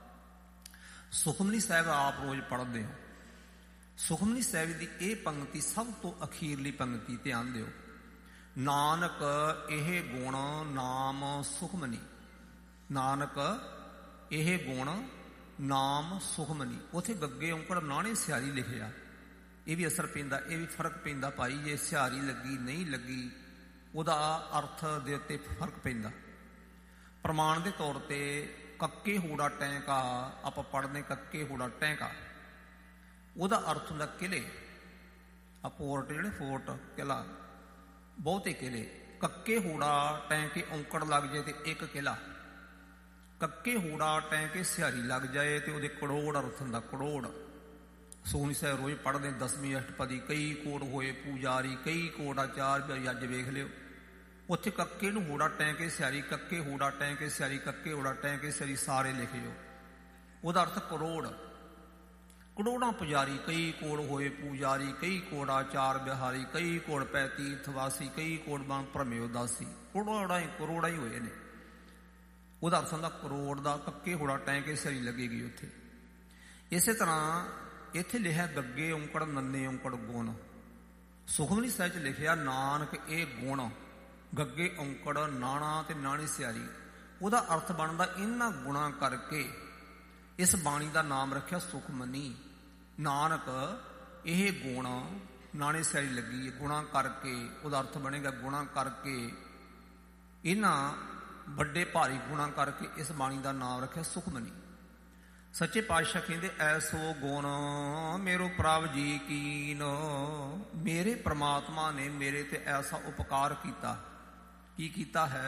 ਸੁਖਮਨੀ ਸਾਹਿਬ ਆਪ ਰੋਜ਼ ਪੜ੍ਹਦੇ ਹੋ। ਸੁਖਮਨੀ ਸਾਹਿਬ ਦੀ ਇਹ ਪੰਕਤੀ ਸਭ ਤੋਂ ਅਖੀਰਲੀ ਪੰਕਤੀ, ਧਿਆਨ ਦਿਓ। ਨਾਨਕ ਇਹ ਗੁਣ ਨਾਮ ਸੁਖਮਨੀ। ਨਾਨਕ ਇਹ ਗੁਣ ਨਾਮ ਸੁਖਮਨੀ। ਉੱਥੇ ਗੱਗੇ ਔਂਕੜ ਨਾਣੇ ਸਿਹਾਰੀ ਲਿਖਿਆ। ਇਹ ਵੀ ਅਸਰ ਪੈਂਦਾ, ਇਹ ਵੀ ਫਰਕ ਪੈਂਦਾ ਭਾਈ। ਜੇ ਸਿਹਾਰੀ ਲੱਗੀ ਨਹੀਂ ਲੱਗੀ ਉਹਦਾ ਅਰਥ ਦੇ ਉੱਤੇ ਫਰਕ ਪੈਂਦਾ। ਪ੍ਰਮਾਣ ਦੇ ਤੌਰ ਤੇ ਕੱਕੇ ਹੋੜਾ ਟੈਂਕਾ ਆਪਾਂ ਪੜ੍ਹਦੇ, ਕੱਕੇ ਹੋੜਾ ਟੈਂਕਾ, ਉਹਦਾ ਅਰਥ ਹੁੰਦਾ ਕਿਲੇ। ਆ ਪੋਰਟ ਜਿਹੜੇ ਫੋਰਟ ਕਿਲਾ, ਬਹੁਤੇ ਕਿਲੇ। ਕੱਕੇ ਹੋੜਾ ਟੈਂਕੇ ਔਂਕੜ ਲੱਗ ਜਾਏ ਤੇ ਇੱਕ ਕਿਲਾ। ਕੱਕੇ ਹੋੜਾ ਟੈਂਕੇ ਸਿਹਾਰੀ ਲੱਗ ਜਾਏ ਤੇ ਉਹਦੇ ਕਰੋੜ ਅਰਥ ਹੁੰਦਾ, ਕਰੋੜ। ਸੁਖਮਨੀ ਸਾਹਿਬ ਰੋਜ਼ ਪੜ੍ਹਦੇ, 10ਵੀਂ ਅਸ਼ਟਪਦੀ। ਕਈ ਕੋਟ ਹੋਏ ਪੂਜਾਰੀ, ਕਈ ਕੋਟ ਆਚਾਰ। ਅੱਜ ਵੇਖ ਲਿਓ ਉੱਥੇ ਕੱਕੇ ਨੂੰ ਹੋੜਾ ਟੈਂਕੇ ਸਿਹਾਰੀ, ਕੱਕੇ ਹੋੜਾ ਟੈਂਕੇ ਸਿਹਾਰੀ, ਕੱਕੇ ਹੋੜਾ ਟੈਂਕੇ ਸਿਹਾਰੀ ਸਾਰੇ ਲਿਖਿਓ। ਉਹਦਾ ਅਰਥ ਕਰੋੜ। ਕਰੋੜਾਂ ਪੁਜਾਰੀ, ਕਈ ਕੋੜ ਹੋਏ ਪੂਜਾਰੀ, ਕਈ ਕੋੜ ਆਚਾਰ ਬਿਹਾਰੀ, ਕਈ ਕੋੜ ਪੈ ਤੀਰਥਵਾਸੀ, ਕਈ ਕੋੜ ਬਣ ਭਰਮਿਓ ਦਾਸੀ। ਕਰੋੜਾਂ ਹੀ ਹੋਏ ਨੇ। ਉਹਦਾ ਅਰਥ ਹੁੰਦਾ ਕਰੋੜ ਦਾ। ਕੱਕੇ ਹੋੜਾ ਟੈਂਕੇ ਸਿਹਾਰੀ ਲੱਗੇਗੀ ਉੱਥੇ। ਇਸੇ ਤਰ੍ਹਾਂ ਇੱਥੇ ਲਿਖਿਆ ਗੱਗੇ ਔਂਕੜ ਨੰਨੇ ਔਂਕੜ ਗੁਣ। ਸੁਖਮਨੀ ਸਾਹਿਬ 'ਚ ਲਿਖਿਆ ਨਾਨਕ ਇਹ ਗੁਣ, ਗੱਗੇ ਔਂਕੜ ਨਾਣਾ ਤੇ ਨਾਣੀ ਸਿਹਾਰੀ। ਉਹਦਾ ਅਰਥ ਬਣਦਾ ਇਹਨਾਂ ਗੁਣਾਂ ਕਰਕੇ ਇਸ ਬਾਣੀ ਦਾ ਨਾਮ ਰੱਖਿਆ ਸੁਖਮਨੀ। ਨਾਨਕ ਇਹ ਗੁਣ ਨਾਣੇ ਸਿਹਾਰੀ ਲੱਗੀ, ਗੁਣਾਂ ਕਰਕੇ। ਉਹਦਾ ਅਰਥ ਬਣੇਗਾ ਗੁਣਾਂ ਕਰਕੇ, ਇਹਨਾਂ ਵੱਡੇ ਭਾਰੀ ਗੁਣਾਂ ਕਰਕੇ ਇਸ ਬਾਣੀ ਦਾ ਨਾਮ ਰੱਖਿਆ ਸੁਖਮਨੀ। ਸੱਚੇ ਪਾਤਸ਼ਾਹ ਕਹਿੰਦੇ ਐਸੋ ਗੁਣ ਮੇਰੋ ਪ੍ਰਭ ਜੀ ਕੀਨ। ਮੇਰੇ ਪ੍ਰਮਾਤਮਾ ਨੇ ਮੇਰੇ ਤੇ ਐਸਾ ਉਪਕਾਰ ਕੀਤਾ। ਕੀ ਕੀਤਾ ਹੈ?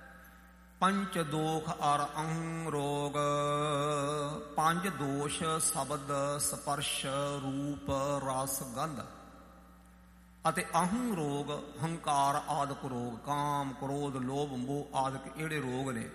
ਪੰਚ ਦੋਖ ਅਰ ਅਹੰ ਰੋਗ। ਪੰਜ ਦੋਸ਼ ਸ਼ਬਦ ਸਪਰਸ਼ ਰੂਪ ਰਸ ਗੰਧ ਅਤੇ ਅਹੰ ਰੋਗ, ਹੰਕਾਰ ਆਦਿਕ ਰੋਗ। ਕਾਮ ਕ੍ਰੋਧ ਲੋਭ ਮੋਹ ਆਦਿਕ ਜਿਹੜੇ ਰੋਗ ਨੇ,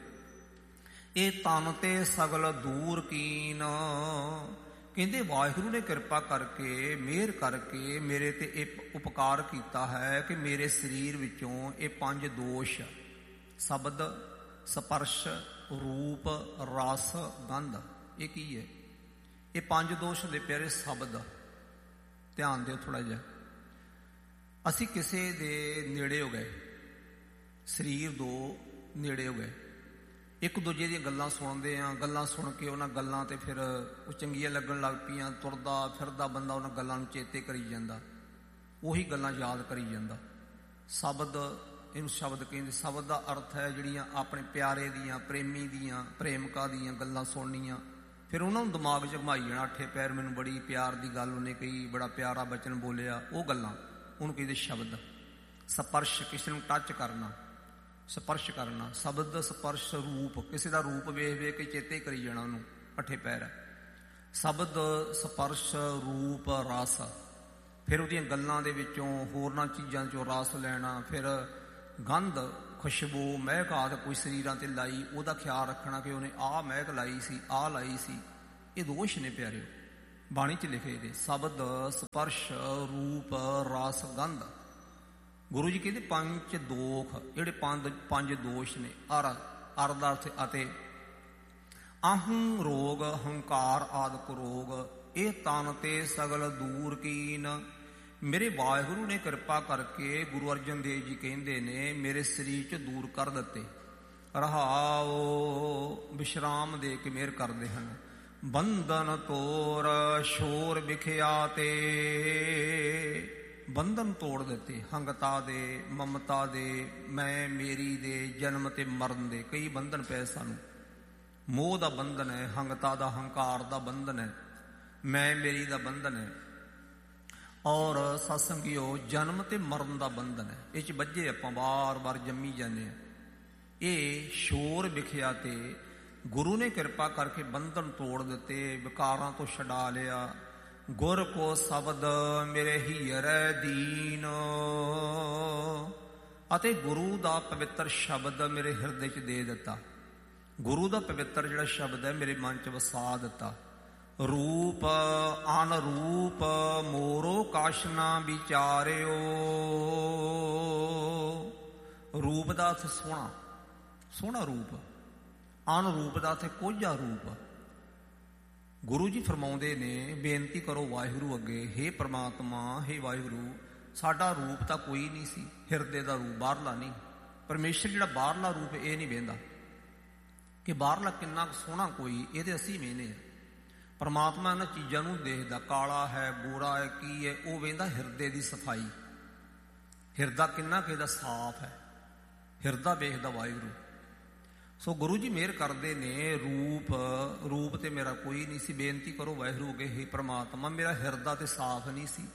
ਇਹ ਤਨ ਤੇ ਸਗਲ ਦੂਰ ਕੀਨ। ਕਹਿੰਦੇ ਵਾਹਿਗੁਰੂ ਨੇ ਕਿਰਪਾ ਕਰਕੇ, ਮਿਹਰ ਕਰਕੇ ਮੇਰੇ ਤੇ ਇਹ ਉਪਕਾਰ ਕੀਤਾ ਹੈ ਕਿ ਮੇਰੇ ਸਰੀਰ ਵਿੱਚੋਂ ਇਹ ਪੰਜ ਦੋਸ਼ ਸ਼ਬਦ ਸਪਰਸ਼ ਰੂਪ ਰਸ ਗੰਧ, ਇਹ ਕੀ ਹੈ? ਇਹ ਪੰਜ ਦੋਸ਼ ਦੇ ਪਿਆਰੇ ਸ਼ਬਦ। ਧਿਆਨ ਦਿਓ ਥੋੜਾ ਜਿਹਾ। ਅਸੀਂ ਕਿਸੇ ਦੇ ਨੇੜੇ ਹੋ ਗਏ, ਸਰੀਰ ਦੋ ਨੇੜੇ ਹੋ ਗਏ, ਇੱਕ ਦੂਜੇ ਦੀਆਂ ਗੱਲਾਂ ਸੁਣਦੇ ਹਾਂ। ਗੱਲਾਂ ਸੁਣ ਕੇ ਉਹਨਾਂ ਗੱਲਾਂ ਤੇ ਫਿਰ ਉਹ ਚੰਗੀਆਂ ਲੱਗਣ ਲੱਗ ਪਈਆਂ। ਤੁਰਦਾ ਫਿਰਦਾ ਬੰਦਾ ਉਹਨਾਂ ਗੱਲਾਂ ਨੂੰ ਚੇਤੇ ਕਰੀ ਜਾਂਦਾ, ਉਹੀ ਗੱਲਾਂ ਯਾਦ ਕਰੀ ਜਾਂਦਾ। ਸ਼ਬਦ, ਇਹਨੂੰ ਸ਼ਬਦ ਕਹਿੰਦੇ। ਸ਼ਬਦ ਦਾ ਅਰਥ ਹੈ ਜਿਹੜੀਆਂ ਆਪਣੇ ਪਿਆਰੇ ਦੀਆਂ, ਪ੍ਰੇਮੀ ਦੀਆਂ, ਪ੍ਰੇਮਿਕਾ ਦੀਆਂ ਗੱਲਾਂ ਸੁਣਨੀਆਂ, ਫਿਰ ਉਹਨਾਂ ਨੂੰ ਦਿਮਾਗ 'ਚ ਘੁਮਾਈ ਜਾਣਾ। ਅੱਠੇ ਪੈਰ ਮੈਨੂੰ ਬੜੀ ਪਿਆਰ ਦੀ ਗੱਲ ਉਹਨੇ ਕਹੀ, ਬੜਾ ਪਿਆਰਾ ਬਚਨ ਬੋਲਿਆ, ਉਹ ਗੱਲਾਂ ਉਹਨੂੰ ਕਹਿੰਦੇ ਸ਼ਬਦ। ਸਪਰਸ਼, ਕਿਸੇ ਨੂੰ ਟੱਚ ਕਰਨਾ, ਸਪਰਸ਼ ਕਰਨਾ। ਸ਼ਬਦ ਸਪਰਸ਼ ਰੂਪ, ਕਿਸੇ ਦਾ ਰੂਪ ਵੇਖ ਵੇਖ ਕੇ ਚੇਤੇ ਕਰੀ ਜਾਣਾ ਉਹਨੂੰ, ਅੱਠੇ ਪੈਰ। ਸ਼ਬਦ ਸਪਰਸ਼ ਰੂਪ ਰਸ, ਫਿਰ ਉਹਦੀਆਂ ਗੱਲਾਂ ਦੇ ਵਿੱਚੋਂ ਹੋਰਨਾਂ ਚੀਜ਼ਾਂ 'ਚੋਂ ਰਸ ਲੈਣਾ। ਫਿਰ ਗੰਧ, ਖੁਸ਼ਬੂ, ਮਹਿਕ ਆਦਿ ਕੋਈ ਸਰੀਰਾਂ 'ਤੇ ਲਾਈ, ਉਹਦਾ ਖਿਆਲ ਰੱਖਣਾ ਕਿ ਉਹਨੇ ਆਹ ਮਹਿਕ ਲਾਈ ਸੀ, ਆਹ ਲਾਈ ਸੀ। ਇਹ ਦੋਸ਼ ਨੇ ਪਿਆਰਿਓ ਬਾਣੀ 'ਚ ਲਿਖੇ ਦੇ। ਸ਼ਬਦ ਸਪਰਸ਼ ਰੂਪ ਰਸ ਗੰਧ। ਗੁਰੂ ਜੀ ਕਹਿੰਦੇ ਪੰਜ ਦੋਖ, ਜਿਹੜੇ ਪੰਜ ਦੋਸ਼ ਨੇ। ਅਰ ਦਾ ਅਰਥ ਅਤੇ। ਅਹੰ ਰੋਗ, ਹੰਕਾਰ ਆਦਿਕ ਰੋਗ, ਇਹ ਤਨ ਤੇ ਸਗਲ ਦੂਰ ਕੀਨ। ਮੇਰੇ ਵਾਹਿਗੁਰੂ ਨੇ ਕਿਰਪਾ ਕਰਕੇ, ਗੁਰੂ ਅਰਜਨ ਦੇਵ ਜੀ ਕਹਿੰਦੇ ਨੇ, ਮੇਰੇ ਸਰੀਰ 'ਚ ਦੂਰ ਕਰ ਦਿੱਤੇ। ਰਹਾਓ, ਵਿਸ਼ਰਾਮ ਦੇ ਕੇ ਮਿਹਰ ਕਰਦੇ ਹਨ। ਬੰਧਨ ਤੋਰ ਸ਼ੋਰ ਵਿਖਿਆ ਤੇ, ਬੰਧਨ ਤੋੜ ਦਿੱਤੇ ਹੰਗਤਾ ਦੇ, ਮਮਤਾ ਦੇ, ਮੈਂ ਮੇਰੀ ਦੇ, ਜਨਮ ਤੇ ਮਰਨ ਦੇ। ਕਈ ਬੰਧਨ ਪਏ ਸਾਨੂੰ। ਮੋਹ ਦਾ ਬੰਧਨ ਹੈ, ਹੰਗਤਾ ਦਾ, ਹੰਕਾਰ ਦਾ ਬੰਧਨ ਹੈ, ਮੈਂ ਮੇਰੀ ਦਾ ਬੰਧਨ ਹੈ, ਔਰ ਸਤਸੰਗੀਓ ਜਨਮ ਤੇ ਮਰਨ ਦਾ ਬੰਧਨ ਹੈ। ਇਹ 'ਚ ਵੱਜੇ ਆਪਾਂ ਵਾਰ-ਵਾਰ ਜੰਮੀ ਜਾਂਦੇ ਹਾਂ। ਇਹ ਸ਼ੋਰ ਵਿਖਿਆ ਤੇ ਗੁਰੂ ਨੇ ਕਿਰਪਾ ਕਰਕੇ ਬੰਧਨ ਤੋੜ ਦਿੱਤੇ, ਵਿਕਾਰਾਂ ਤੋਂ ਛਡਾ ਲਿਆ। ਗੁਰ ਕੋ ਸ਼ਬਦ ਮੇਰੇ ਹੀਰੇ ਦੀਨ, ਅਤੇ ਗੁਰੂ ਦਾ ਪਵਿੱਤਰ ਸ਼ਬਦ ਮੇਰੇ ਹਿਰਦੇ 'ਚ ਦੇ ਦਿੱਤਾ। ਗੁਰੂ ਦਾ ਪਵਿੱਤਰ ਜਿਹੜਾ ਸ਼ਬਦ ਹੈ ਮੇਰੇ ਮਨ 'ਚ ਵਸਾ ਦਿੱਤਾ। ਰੂਪ ਅਨਰੂਪ ਮੋਰੋ ਕਛ ਨਾ ਵਿਚਾਰਿਓ। ਰੂਪ ਦਾ ਅਰਥ ਸੋਹਣਾ, ਸੋਹਣਾ ਰੂਪ। ਅਨਰੂਪ ਦਾ ਅਰਥ ਕੋਝਾ ਰੂਪ। ਗੁਰੂ ਜੀ ਫਰਮਾਉਂਦੇ ਨੇ, ਬੇਨਤੀ ਕਰੋ ਵਾਹਿਗੁਰੂ ਅੱਗੇ, ਹੇ ਪ੍ਰਮਾਤਮਾ, ਹੇ ਵਾਹਿਗੁਰੂ, ਸਾਡਾ ਰੂਪ ਤਾਂ ਕੋਈ ਨਹੀਂ ਸੀ, ਹਿਰਦੇ ਦਾ ਰੂਪ, ਬਾਹਰਲਾ ਨਹੀਂ। ਪਰਮੇਸ਼ਰ ਜਿਹੜਾ ਬਾਹਰਲਾ ਰੂਪ ਇਹ ਨਹੀਂ ਵੇਂਦਾ ਕਿ ਬਾਹਰਲਾ ਕਿੰਨਾ ਸੋਹਣਾ ਕੋਈ, ਇਹਦੇ ਅਸੀਂ ਵੇਂਦੇ ਹਾਂ। ਪਰਮਾਤਮਾ ਇਹਨਾਂ ਚੀਜ਼ਾਂ ਨੂੰ ਦੇਖਦਾ, ਕਾਲਾ ਹੈ, ਗੋਰਾ ਹੈ, ਕੀ ਹੈ, ਉਹ ਵੇਂਦਾ ਹਿਰਦੇ ਦੀ ਸਫਾਈ। ਹਿਰਦਾ ਕਿੰਨਾ ਕਿਸੇ ਦਾ ਸਾਫ਼ ਹੈ, ਹਿਰਦਾ ਵੇਖਦਾ ਵਾਹਿਗੁਰੂ। ਸੋ ਗੁਰੂ ਜੀ ਮਿਹਰ ਕਰਦੇ ਨੇ, ਰੂਪ ਤੇ ਮੇਰਾ ਕੋਈ ਨਹੀਂ ਸੀ। ਬੇਨਤੀ ਕਰੋ ਵਾਹਿਗੁਰੂ ਅੱਗੇ, ਹੇ ਪ੍ਰਮਾਤਮਾ, ਮੇਰਾ ਹਿਰਦਾ ਤੇ ਸਾਫ਼ ਨਹੀਂ ਸੀ,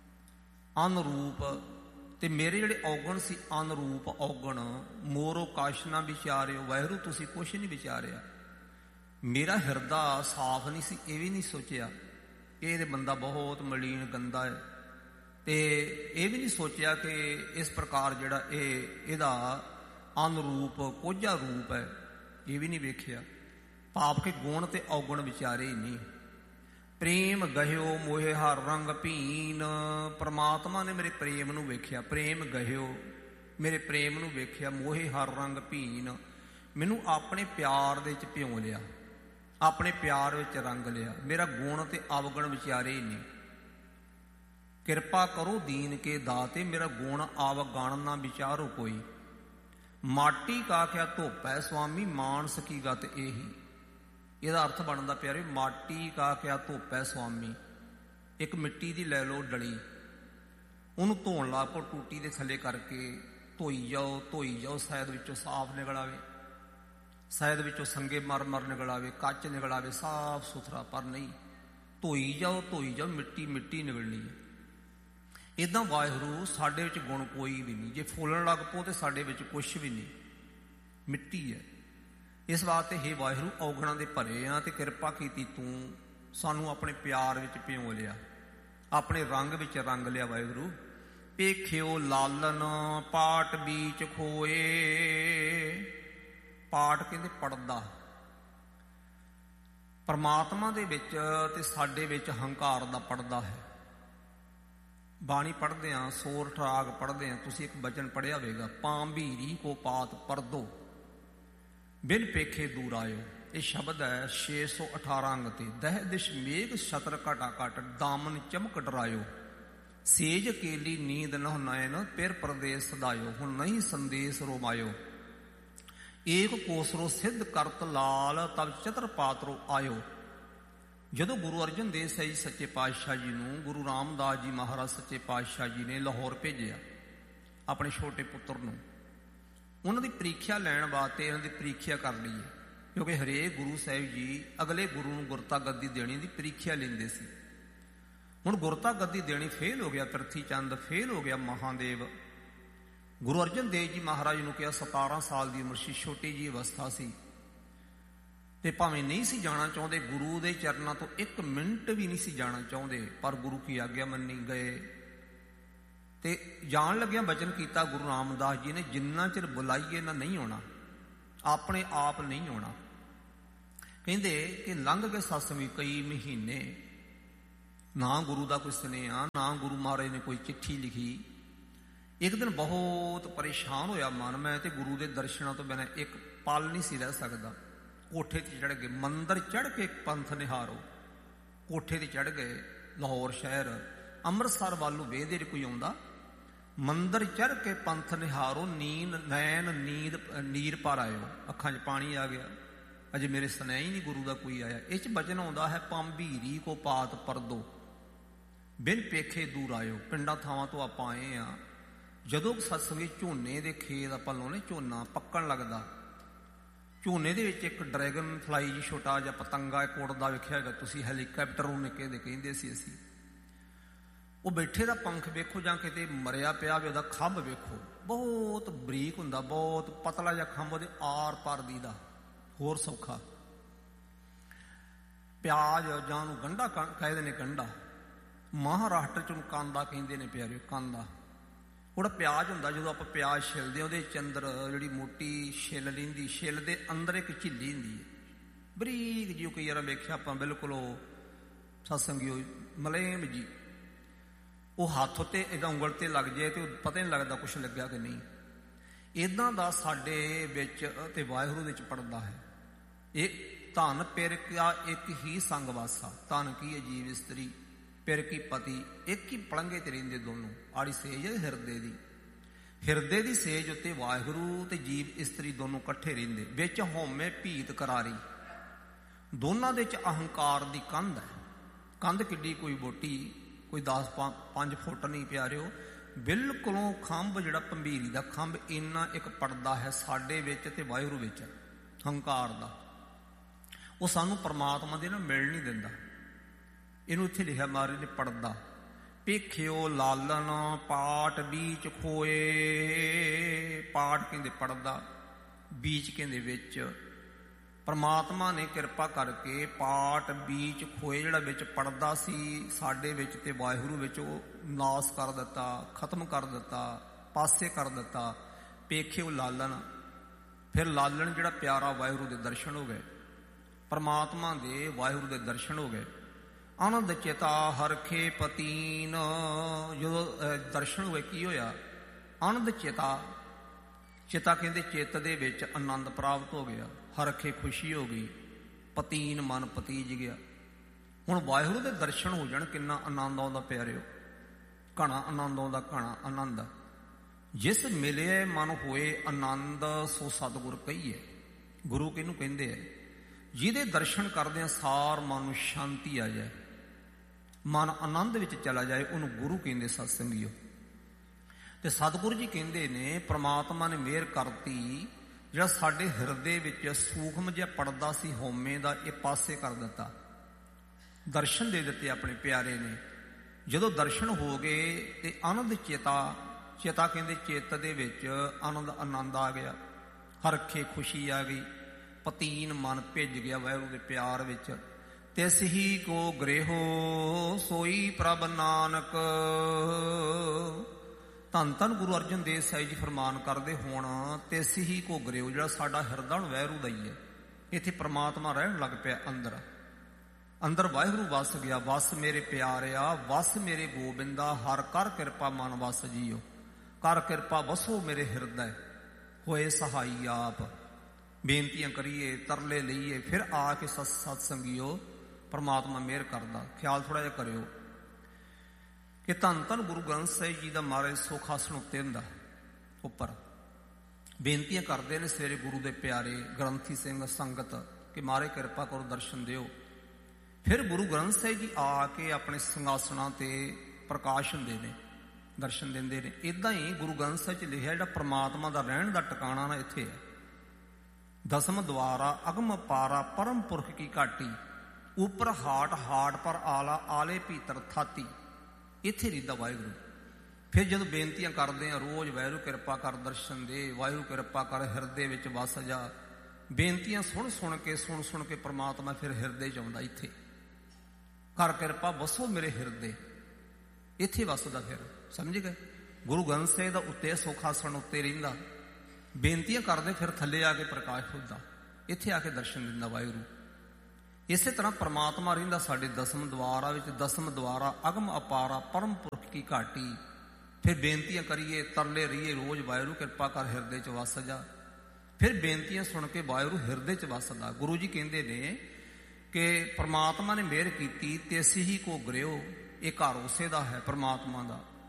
ਅਨਰੂਪ, ਤੇ ਮੇਰੇ ਜਿਹੜੇ ਔਗਣ ਸੀ ਅਨਰੂਪ ਔਗਣ। ਮੋਰੋ ਕਛ ਨਾ ਵਿਚਾਰਿਓ। ਵਾਹਿਗੁਰੂ ਤੁਸੀਂ ਕੁਛ ਨਹੀਂ ਵਿਚਾਰਿਆ। ਮੇਰਾ ਹਿਰਦਾ ਸਾਫ਼ ਨਹੀਂ ਸੀ, ਇਹ ਵੀ ਨਹੀਂ ਸੋਚਿਆ ਇਹ ਬੰਦਾ ਬਹੁਤ ਮਲੀਨ ਗੰਦਾ ਹੈ, ਤੇ ਇਹ ਵੀ ਨਹੀਂ ਸੋਚਿਆ ਕਿ ਇਸ ਪ੍ਰਕਾਰ ਜਿਹੜਾ ਇਹਦਾ ਅਨਰੂਪ ਕੋਝਾ ਰੂਪ ਹੈ, ਇਹ ਵੀ ਨਹੀਂ ਵੇਖਿਆ। ਪਾਪ ਕੇ ਗੁਣ ਤੇ ਔਗਣ ਵਿਚਾਰੇ ਹੀ ਨਹੀਂ। ਪ੍ਰੇਮ ਗਹਿਓ ਮੋਹੇ ਹਰ ਰੰਗ ਭੀਨ। ਪਰਮਾਤਮਾ ਨੇ ਮੇਰੇ ਪ੍ਰੇਮ ਨੂੰ ਵੇਖਿਆ। ਪ੍ਰੇਮ ਗਹਿਓ, ਮੇਰੇ ਪ੍ਰੇਮ ਨੂੰ ਵੇਖਿਆ। ਮੋਹੇ ਹਰ ਰੰਗ ਭੀਨ, ਮੈਨੂੰ ਆਪਣੇ ਪਿਆਰ ਦੇ ਵਿੱਚ ਭਿਉਂ ਲਿਆ, ਆਪਣੇ ਪਿਆਰ ਵਿੱਚ ਰੰਗ ਲਿਆ। ਮੇਰਾ ਗੁਣ ਤੇ ਅਵਗੁਣ ਵਿਚਾਰੇ ਹੀ ਨਹੀਂ। ਕਿਰਪਾ ਕਰੋ ਦੀਨ ਕੇ ਦਾਤੇ, ਮੇਰਾ ਗੁਣ ਅਵਗੁਣ ਨਾ ਵਿਚਾਰੋ ਕੋਈ। ਮਾਟੀ ਕਾ ਕਿਆ ਧੋਪੈ ਸੁਆਮੀ, ਮਾਨਸ ਕੀ ਗਤ ਇਹੀ। ਇਹਦਾ ਅਰਥ ਬਣਦਾ ਪਿਆਰੇ, ਮਾਟੀ ਕਾ ਕਿਆ ਧੋਪੈ ਸੁਆਮੀ। ਇੱਕ ਮਿੱਟੀ ਦੀ ਲੈ ਲਓ ਡਲੀ, ਉਹਨੂੰ ਧੋਣ ਲਾ ਪੋ, ਟੂਟੀ ਦੇ ਥੱਲੇ ਕਰਕੇ ਧੋਈ ਜਾਓ, ਧੋਈ ਜਾਓ। ਸ਼ਾਇਦ ਵਿੱਚੋਂ ਸਾਫ਼ ਨਿਕਲ ਆਵੇ, ਸ਼ਾਇਦ ਵਿੱਚੋਂ ਸੰਗੇ ਮਰ ਨਿਕਲ ਆਵੇ, ਕੱਚ ਨਿਕਲ ਆਵੇ, ਸਾਫ਼ ਸੁਥਰਾ। ਪਰ ਨਹੀਂ, ਧੋਈ ਜਾਓ, ਧੋਈ ਜਾਓ, ਮਿੱਟੀ ਮਿੱਟੀ ਨਿਕਲਣੀ ਹੈ। ਇੱਦਾਂ ਵਾਹਿਗੁਰੂ ਸਾਡੇ ਵਿੱਚ ਗੁਣ ਕੋਈ ਵੀ ਨਹੀਂ। ਜੇ ਫੁੱਲਣ ਲੱਗ ਪਓ ਤੇ ਸਾਡੇ ਵਿੱਚ ਕੁਛ ਵੀ ਨਹੀਂ, ਮਿੱਟੀ ਹੈ। ਇਸ ਵਾਸਤੇ ਹੇ ਵਾਹਿਗੁਰੂ, ਔਗਣਾਂ ਦੇ ਭਰੇ ਆ ਤੇ ਕਿਰਪਾ ਕੀਤੀ ਤੂੰ, ਸਾਨੂੰ ਆਪਣੇ ਪਿਆਰ ਵਿੱਚ ਭਿਉਂ ਲਿਆ, ਆਪਣੇ ਰੰਗ ਵਿੱਚ ਰੰਗ ਲਿਆ। ਵਾਹਿਗੁਰੂ ਪੇਖਿਓ ਲਾਲਨ ਪਾਟ ਬੀਚ ਖੋਏ। ਪਾਟ ਕਹਿੰਦੇ ਪੜਦਾ। ਪਰਮਾਤਮਾ ਦੇ ਵਿੱਚ ਤੇ ਸਾਡੇ ਵਿੱਚ ਹੰਕਾਰ ਦਾ ਪੜਦਾ ਹੈ। ਬਾਣੀ ਪੜ੍ਹਦੇ ਹਾਂ, ਸੋਰਠ ਰਾਗ ਪੜ੍ਹਦੇ ਹਾਂ, ਤੁਸੀਂ ਇੱਕ ਬਚਨ ਪੜ੍ਹਿਆ ਹੋਵੇਗਾ, ਪਾਂਭੀਰੀ ਕੋ ਪਾਤ ਪਰਦੋ ਬਿਨ ਪੇਖੇ ਦੂਰ ਆਇਓ। ਇਹ ਸ਼ਬਦ ਹੈ 618 ਅੰਗ ਤੇ। ਦਹਿ ਦਿਸ਼ ਮੇਘ ਛਤਰ ਘਟਾ ਘਟ, ਦਾਮਨ ਚਮਕ ਡਰਾਇਓ। ਸੇਜ ਕੇਲੀ ਨੀਂਦ ਨਹੁ ਨੈਨ, ਪਿਰ ਪ੍ਰਦੇਸ ਸਦਾਇਓ। ਹੁਣ ਨਹੀਂ ਸੰਦੇਸ ਰੋਮਾਇਓ। ਏਕ ਕੋਸਰੋ ਸਿੱਧ ਕਰਤ ਲਾਲ, ਤਬ ਚਤਰ ਪਾਤਰੋ ਆਇਓ। ਜਦੋਂ ਗੁਰੂ ਅਰਜਨ ਦੇਵ ਸਾਹਿਬ ਸੱਚੇ ਪਾਤਸ਼ਾਹ ਜੀ ਨੂੰ ਗੁਰੂ ਰਾਮਦਾਸ ਜੀ ਮਹਾਰਾਜ ਸੱਚੇ ਪਾਤਸ਼ਾਹ ਜੀ ਨੇ ਲਾਹੌਰ ਭੇਜਿਆ ਆਪਣੇ ਛੋਟੇ ਪੁੱਤਰ ਨੂੰ, ਉਹਨਾਂ ਦੀ ਪ੍ਰੀਖਿਆ ਲੈਣ ਵਾਸਤੇ ਇਹਨਾਂ ਦੀ ਪ੍ਰੀਖਿਆ ਕਰ ਲਈ ਹੈ। ਕਿਉਂਕਿ ਹਰੇਕ ਗੁਰੂ ਸਾਹਿਬ ਜੀ ਅਗਲੇ ਗੁਰੂ ਨੂੰ ਗੁਰਤਾ ਗੱਦੀ ਦੇਣੀ ਦੀ ਪ੍ਰੀਖਿਆ ਲੈਂਦੇ ਸੀ। ਹੁਣ ਗੁਰਤਾ ਗੱਦੀ ਦੇਣੀ ਫੇਲ ਹੋ ਗਿਆ, ਪ੍ਰਿਥੀ ਚੰਦ ਫੇਲ ਹੋ ਗਿਆ, ਮਹਾਦੇਵ। ਗੁਰੂ ਅਰਜਨ ਦੇਵ ਜੀ ਮਹਾਰਾਜ ਨੂੰ ਕਿਹਾ, 17 ਸਾਲ ਦੀ ਉਮਰ ਸੀ, ਛੋਟੀ ਜਿਹੀ ਅਵਸਥਾ ਸੀ, ਤੇ ਭਾਵੇਂ ਨਹੀਂ ਸੀ ਜਾਣਾ ਚਾਹੁੰਦੇ ਗੁਰੂ ਦੇ ਚਰਨਾਂ ਤੋਂ, 1 ਮਿੰਟ ਵੀ ਨਹੀਂ ਸੀ ਜਾਣਾ ਚਾਹੁੰਦੇ, ਪਰ ਗੁਰੂ ਕੀ ਆਗਿਆ ਮੰਨੀ ਗਏ। ਤੇ ਜਾਣ ਲੱਗਿਆ ਬਚਨ ਕੀਤਾ ਗੁਰੂ ਰਾਮਦਾਸ ਜੀ ਨੇ, ਜਿੰਨਾ ਚਿਰ ਬੁਲਾਈਏ ਨਾ ਨਹੀਂ ਆਉਣਾ, ਆਪਣੇ ਆਪ ਨਹੀਂ ਆਉਣਾ। ਕਹਿੰਦੇ ਕਿ ਲੰਘ ਗਏ ਸਤਸੰਗੀ ਕਈ ਮਹੀਨੇ, ਨਾ ਗੁਰੂ ਦਾ ਕੋਈ ਸੁਨੇਹਾ, ਨਾ ਗੁਰੂ ਮਹਾਰਾਜ ਨੇ ਕੋਈ ਚਿੱਠੀ ਲਿਖੀ। ਇੱਕ ਦਿਨ ਬਹੁਤ ਪਰੇਸ਼ਾਨ ਹੋਇਆ ਮਨ, ਮੈਂ ਤੇ ਗੁਰੂ ਦੇ ਦਰਸ਼ਨਾਂ ਤੋਂ ਬਿਨਾਂ ਇੱਕ ਪਲ ਨਹੀਂ ਸੀ ਰਹਿ ਸਕਦਾ। ਕੋਠੇ ਤੇ ਚੜ੍ਹ ਗਏ, ਮੰਦਰ ਚੜ੍ਹ ਕੇ ਪੰਥ ਨਿਹਾਰੋ। ਕੋਠੇ ਤੇ ਚੜ੍ਹ ਗਏ, ਲਾਹੌਰ ਸ਼ਹਿਰ ਅੰਮ੍ਰਿਤਸਰ ਵੱਲ ਨੂੰ ਵੇਖਦੇ ਜੇ ਕੋਈ ਆਉਂਦਾ। ਮੰਦਰ ਚੜ੍ਹ ਕੇ ਪੰਥ ਨਿਹਾਰੋ, ਨੀਂਦ ਨੈਣ ਨੀਂਦ ਨੀਰ ਪਰ ਆਇਓ। ਅੱਖਾਂ 'ਚ ਪਾਣੀ ਆ ਗਿਆ, ਅਜੇ ਮੇਰੇ ਸੁਨੇਹਾ ਹੀ ਨਹੀਂ ਗੁਰੂ ਦਾ ਕੋਈ ਆਇਆ। ਇਹ 'ਚ ਬਚਨ ਆਉਂਦਾ ਹੈ, ਪੰਭੀਰੀ ਕੋ ਪਾਤ ਪਰਦੋ ਬਿਨ ਪੇਖੇ ਦੂਰ ਆਇਓ। ਪਿੰਡਾਂ ਥਾਵਾਂ ਤੋਂ ਆਪਾਂ ਆਏ ਹਾਂ, ਜਦੋਂ ਸਤਸੰਗੀ ਝੋਨੇ ਦੇ ਖੇਤ ਆਪਾਂ ਲਾਉਣੇ, ਝੋਨਾ ਪੱਕਣ ਲੱਗਦਾ, ਝੋਨੇ ਦੇ ਵਿੱਚ ਇੱਕ ਡਰੈਗਨ ਫਲਾਈ ਜੀ ਛੋਟਾ ਜਿਹਾ ਪਤੰਗਾ ਇੱਕ ਉੜਦਾ ਵੇਖਿਆ ਹੈਗਾ ਤੁਸੀਂ, ਹੈਲੀਕਾਪਟਰ ਨੂੰ ਨਿੱਕੇ ਦੇ ਕਹਿੰਦੇ ਸੀ ਅਸੀਂ। ਉਹ ਬੈਠੇ ਦਾ ਪੰਖ ਵੇਖੋ ਜਾਂ ਕਿਤੇ ਮਰਿਆ ਪਿਆ ਵੀ ਉਹਦਾ ਖੰਭ ਵੇਖੋ, ਬਹੁਤ ਬਰੀਕ ਹੁੰਦਾ, ਬਹੁਤ ਪਤਲਾ ਜਿਹਾ ਖੰਭ, ਉਹਦੇ ਆਰ ਪਾਰ ਦੀਦਾ, ਹੋਰ ਸੌਖਾ। ਪਿਆਜ਼ ਜਾਂ ਉਹਨੂੰ ਗੰਢਾ ਕਹਿੰਦੇ ਨੇ, ਗੰਢਾ ਮਹਾਰਾਸ਼ਟਰ 'ਚ ਉਹਨੂੰ ਕਾਂਦਾ ਕਹਿੰਦੇ ਨੇ ਪਿਆਰੇ, ਕਾਂਦਾ। ਉਹਦਾ ਪਿਆਜ਼ ਹੁੰਦਾ, ਜਦੋਂ ਆਪਾਂ ਪਿਆਜ਼ ਛਿੱਲਦੇ ਉਹਦੇ 'ਚ ਅੰਦਰ ਜਿਹੜੀ ਮੋਟੀ ਛਿੱਲ ਲੈਂਦੀ, ਛਿੱਲ ਦੇ ਅੰਦਰ ਇੱਕ ਝਿੱਲੀ ਹੁੰਦੀ ਹੈ ਬਰੀਕ ਜੀ, ਉਹ ਕਈ ਵਾਰ ਵੇਖਿਆ ਆਪਾਂ, ਬਿਲਕੁਲ ਉਹ ਸਤਸੰਗੀ ਮਲੇਮ ਜੀ, ਉਹ ਹੱਥ ਉੱਤੇ ਇਹਦਾ ਉਂਗਲ ਤੇ ਲੱਗ ਜਾਏ ਤੇ ਪਤਾ ਹੀ ਨਹੀਂ ਲੱਗਦਾ ਕੁਛ ਲੱਗਿਆ ਕਿ ਨਹੀਂ। ਇੱਦਾਂ ਦਾ ਸਾਡੇ ਵਿੱਚ ਤੇ ਵਾਹਿਗੁਰੂ ਵਿੱਚ ਪੜਦਾ ਹੈ। ਇਹ ਧਨ ਪਿਰ ਕਾ ਇੱਕ ਹੀ ਸੰਗ ਵਾਸਾ, ਧਨ ਕੀ ਹੈ ਜੀਵ ਇਸਤਰੀ, ਪਿਰ ਕੀ ਪਤੀ, ਇੱਕ ਹੀ ਪਲੰਘੇ ਤੇ ਰਹਿੰਦੇ ਦੋਨੋਂ। ਆੜੀ ਸੇਜ ਹੈ ਹਿਰਦੇ ਦੀ, ਹਿਰਦੇ ਦੀ ਸੇਜ ਉੱਤੇ ਵਾਹਿਗੁਰੂ ਤੇ ਜੀਵ ਇਸਤਰੀ ਦੋਨੋਂ ਇਕੱਠੇ ਰਹਿੰਦੇ। ਵਿੱਚ ਹਉਮੈ ਭੀਤ ਕਰਾਰੀ, ਦੋਨਾਂ ਦੇ ਵਿੱਚ ਅਹੰਕਾਰ ਦੀ ਕੰਧ ਹੈ। ਕੰਧ ਕਿੱਡੀ, ਕੋਈ ਬੋਟੀ, ਕੋਈ 10-5 ਫੁੱਟ ਨਹੀਂ ਪਿਆਰਿਓ, ਬਿਲਕੁਲੋਂ ਖੰਭ ਜਿਹੜਾ ਭੰਬੀਰੀ ਦਾ ਖੰਭ ਇੰਨਾ ਇੱਕ ਪੜਦਾ ਹੈ ਸਾਡੇ ਵਿੱਚ ਤੇ ਵਾਹਿਗੁਰੂ ਵਿੱਚ, ਹੰਕਾਰ ਦਾ। ਉਹ ਸਾਨੂੰ ਪਰਮਾਤਮਾ ਦੇ ਨਾਲ ਮਿਲ ਨਹੀਂ ਦਿੰਦਾ। ਇਹਨੂੰ ਇੱਥੇ ਲਿਖਿਆ ਮਹਾਰਾਜ ਨੇ, ਪੜਦਾ ਭੇਖਿਓ ਲਾਲਨ ਪਾਟ ਬੀਚ ਖੋਏ। ਪਾਟ ਕਹਿੰਦੇ ਪੜਦਾ, ਬੀਚ ਕਹਿੰਦੇ ਵਿੱਚ। ਪਰਮਾਤਮਾ ਨੇ ਕਿਰਪਾ ਕਰਕੇ ਪਾਟ ਬੀਚ ਖੋਏ, ਜਿਹੜਾ ਵਿੱਚ ਪੜਦਾ ਸੀ ਸਾਡੇ ਵਿੱਚ ਤੇ ਵਾਹਿਗੁਰੂ ਵਿੱਚ, ਉਹ ਨਾਸ ਕਰ ਦਿੱਤਾ, ਖਤਮ ਕਰ ਦਿੱਤਾ, ਪਾਸੇ ਕਰ ਦਿੱਤਾ। ਭੇਖਿਓ ਲਾਲਨ, ਫਿਰ ਲਾਲਣ ਜਿਹੜਾ ਪਿਆਰਾ ਵਾਹਿਗੁਰੂ ਦੇ ਦਰਸ਼ਨ ਹੋ ਗਏ, ਪਰਮਾਤਮਾ ਦੇ ਵਾਹਿਗੁਰੂ ਦੇ ਦਰਸ਼ਨ ਹੋ ਗਏ। ਆਨੰਦ ਚੇਤਾ ਹਰਖੇ ਪਤੀਨ, ਜਦੋਂ ਦਰਸ਼ਨ ਹੋਏ ਕੀ ਹੋਇਆ? ਆਨੰਦ ਚੇਤਾ, ਚੇਤਾ ਕਹਿੰਦੇ ਚਿੱਤ ਦੇ ਵਿੱਚ ਆਨੰਦ ਪ੍ਰਾਪਤ ਹੋ ਗਿਆ, ਹਰਖੇ ਖੁਸ਼ੀ ਹੋ ਗਈ, ਪਤੀਨ ਮਨ ਪਤੀਜ ਗਿਆ। ਹੁਣ ਵਾਹਿਗੁਰੂ ਦੇ ਦਰਸ਼ਨ ਹੋ ਜਾਣ, ਕਿੰਨਾ ਆਨੰਦ ਆਉਂਦਾ ਪਿਆਰਿਓ, ਘਣਾ ਆਨੰਦ ਆਉਂਦਾ, ਘਣਾ ਆਨੰਦ। ਜਿਸ ਮਿਲੇ ਮਨ ਹੋਏ ਆਨੰਦ, ਸੋ ਸਤਿਗੁਰ ਕਹੀਏ। ਗੁਰੂ ਕਿਹਨੂੰ ਕਹਿੰਦੇ ਹੈ? ਜਿਹਦੇ ਦਰਸ਼ਨ ਕਰਦਿਆਂ ਸਾਰ ਮਨ ਨੂੰ ਸ਼ਾਂਤੀ ਆ ਜਾਏ, ਮਨ ਆਨੰਦ ਵਿੱਚ ਚਲਾ ਜਾਏ, ਉਹਨੂੰ ਗੁਰੂ ਕਹਿੰਦੇ ਸਤਸੰਗੀਓ। ਤੇ ਸਤਿਗੁਰੂ ਜੀ ਕਹਿੰਦੇ ਨੇ ਪ੍ਰਮਾਤਮਾ ਨੇ ਮਿਹਰ ਕਰਤੀ, ਜਿਹੜਾ ਸਾਡੇ ਹਿਰਦੇ ਵਿੱਚ ਸੂਖਮ ਜਿਹਾ ਪੜਦਾ ਸੀ ਹਉਮੈ ਦਾ, ਇਹ ਪਾਸੇ ਕਰ ਦਿੱਤਾ, ਦਰਸ਼ਨ ਦੇ ਦਿੱਤੇ ਆਪਣੇ ਪਿਆਰੇ ਨੇ। ਜਦੋਂ ਦਰਸ਼ਨ ਹੋ ਗਏ ਤੇ ਆਨੰਦ ਚੇਤਾ, ਚੇਤਾ ਕਹਿੰਦੇ ਚਿੱਤ ਦੇ ਵਿੱਚ ਆਨੰਦ ਆ ਗਿਆ, ਹਰਖੇ ਖੁਸ਼ੀ ਆ ਗਈ, ਪਤੀਨ ਮਨ ਭਿੱਜ ਗਿਆ ਵਾਹਿਗੁਰੂ ਦੇ ਪਿਆਰ ਵਿੱਚ। ਤਿਸ ਹੀ ਕੋ ਗ੍ਰਹਿਓ ਸੋਈ ਪ੍ਰਭ ਨਾਨਕ। ਧੰਨ ਧੰਨ ਗੁਰੂ ਅਰਜਨ ਦੇਵ ਸਾਹਿਬ ਜੀ ਫਰਮਾਨ ਕਰਦੇ, ਹੁਣ ਤਿਸ ਹੀ ਕੋ ਗ੍ਰਹਿਓ, ਜਿਹੜਾ ਸਾਡਾ ਹਿਰਦਾ ਹੁਣ ਵਾਹਿਗੁਰੂ ਦਾ ਹੀ ਹੈ। ਇੱਥੇ ਪ੍ਰਮਾਤਮਾ ਰਹਿਣ ਲੱਗ ਪਿਆ ਅੰਦਰ, ਅੰਦਰ ਵਾਹਿਗੁਰੂ ਵਸ ਗਿਆ। ਵਸ ਮੇਰੇ ਪਿਆਰਿਆ, ਵਸ ਮੇਰੇ ਗੋਬਿੰਦਾ, ਹਰ ਕਰ ਕਿਰਪਾ ਮਨ ਵਸ ਜੀਓ। ਕਰ ਕਿਰਪਾ ਵਸੋ ਮੇਰੇ ਹਿਰਦੈ, ਹੋਏ ਸਹਾਈ ਆਪ। ਬੇਨਤੀਆਂ ਕਰੀਏ, ਤਰਲੇ ਲਈਏ, ਫਿਰ ਆ ਕੇ ਸਤ ਸੰਗੀਓ ਪਰਮਾਤਮਾ ਮਿਹਰ ਕਰਦਾ। ਖਿਆਲ ਥੋੜਾ ਜਿਹਾ ਕਰਿਓ ਕਿ ਧੰਨ ਧੰਨ ਗੁਰੂ ਗ੍ਰੰਥ ਸਾਹਿਬ ਜੀ ਦਾ ਮਹਾਰਾਜ ਸੁਖ ਆਸਣ ਉੱਤੇ ਹੁੰਦਾ, ਉੱਪਰ ਬੇਨਤੀਆਂ ਕਰਦੇ ਨੇ ਸਵੇਰੇ ਗੁਰੂ ਦੇ ਪਿਆਰੇ ਗ੍ਰੰਥੀ ਸਿੰਘ ਸੰਗਤ ਕਿ ਮਹਾਰਾਜ ਕਿਰਪਾ ਕਰੋ, ਦਰਸ਼ਨ ਦਿਓ। ਫਿਰ ਗੁਰੂ ਗ੍ਰੰਥ ਸਾਹਿਬ ਜੀ ਆ ਕੇ ਆਪਣੇ ਸਿੰਘਾਸਣਾਂ ਤੇ ਪ੍ਰਕਾਸ਼ ਹੁੰਦੇ ਨੇ, ਦਰਸ਼ਨ ਦਿੰਦੇ ਨੇ। ਇੱਦਾਂ ਹੀ ਗੁਰੂ ਗ੍ਰੰਥ ਸਾਹਿਬ 'ਚ ਲਿਖਿਆ, ਜਿਹੜਾ ਪ੍ਰਮਾਤਮਾ ਦਾ ਰਹਿਣ ਦਾ ਟਿਕਾਣਾ ਨਾ ਇੱਥੇ ਹੈ। ਦਸਮ ਦੁਆਰਾ ਅਗਮ ਪਾਰਾ ਪਰਮ ਪੁਰਖ ਕੀ ਘਾਟੀ, ਉੱਪਰ ਹਾਟ ਹਾਟ ਪਰ ਆਲਾ, ਆਲੇ ਭੀਤਰ ਥਾਤੀ। ਇੱਥੇ ਰਹਿੰਦਾ ਵਾਹਿਗੁਰੂ। ਫਿਰ ਜਦੋਂ ਬੇਨਤੀਆਂ ਕਰਦੇ ਹਾਂ ਰੋਜ਼, ਵਾਹਿਗੁਰੂ ਕਿਰਪਾ ਕਰ ਦਰਸ਼ਨ ਦੇ, ਵਾਹਿਗੁਰੂ ਕਿਰਪਾ ਕਰ ਹਿਰਦੇ ਵਿੱਚ ਵਸ ਜਾ। ਬੇਨਤੀਆਂ ਸੁਣ ਕੇ ਪ੍ਰਮਾਤਮਾ ਫਿਰ ਹਿਰਦੇ 'ਚ ਆਉਂਦਾ। ਇੱਥੇ ਕਰ ਕਿਰਪਾ ਵਸੋ ਮੇਰੇ ਹਿਰਦੇ, ਇੱਥੇ ਵਸਦਾ। ਫਿਰ ਸਮਝ ਗਏ? ਗੁਰੂ ਗ੍ਰੰਥ ਸਾਹਿਬ ਦਾ ਉੱਤੇ ਸੁਖ ਆਸਣ ਉੱਤੇ ਰਹਿੰਦਾ, ਬੇਨਤੀਆਂ ਕਰਦੇ, ਫਿਰ ਥੱਲੇ ਆ ਕੇ ਪ੍ਰਕਾਸ਼ ਹੁੰਦਾ, ਇੱਥੇ ਆ ਕੇ ਦਰਸ਼ਨ ਦਿੰਦਾ ਵਾਹਿਗੁਰੂ। ਇਸੇ ਤਰ੍ਹਾਂ ਪ੍ਰਮਾਤਮਾ ਰਹਿੰਦਾ ਸਾਡੇ ਦਸਮ ਦੁਆਰਾ ਵਿੱਚ। ਦਸਮ ਦੁਆਰਾ ਅਗਮ ਅਪਾਰਾ ਪਰਮ ਪੁਰਖ ਕੀ ਘਾਟੀ। ਫਿਰ ਬੇਨਤੀਆਂ ਕਰੀਏ, ਤਰਲੇ ਰਹੀਏ ਰੋਜ਼, ਵਾਹਿਗੁਰੂ ਕਿਰਪਾ ਕਰ ਹਿਰਦੇ 'ਚ ਵਸ ਜਾ। ਫਿਰ ਬੇਨਤੀਆਂ ਸੁਣ ਕੇ ਵਾਹਿਗੁਰੂ ਹਿਰਦੇ 'ਚ ਵਸਦਾ। ਗੁਰੂ ਜੀ ਕਹਿੰਦੇ ਨੇ ਕਿ ਪ੍ਰਮਾਤਮਾ ਨੇ ਮਿਹਰ ਕੀਤੀ, ਤਿਸ ਹੀ ਕੋ ਗ੍ਰਹਿਓ। ਇਹ ਘਰ ਉਸੇ ਦਾ ਹੈ, ਪ੍ਰਮਾਤਮਾ ਦਾ।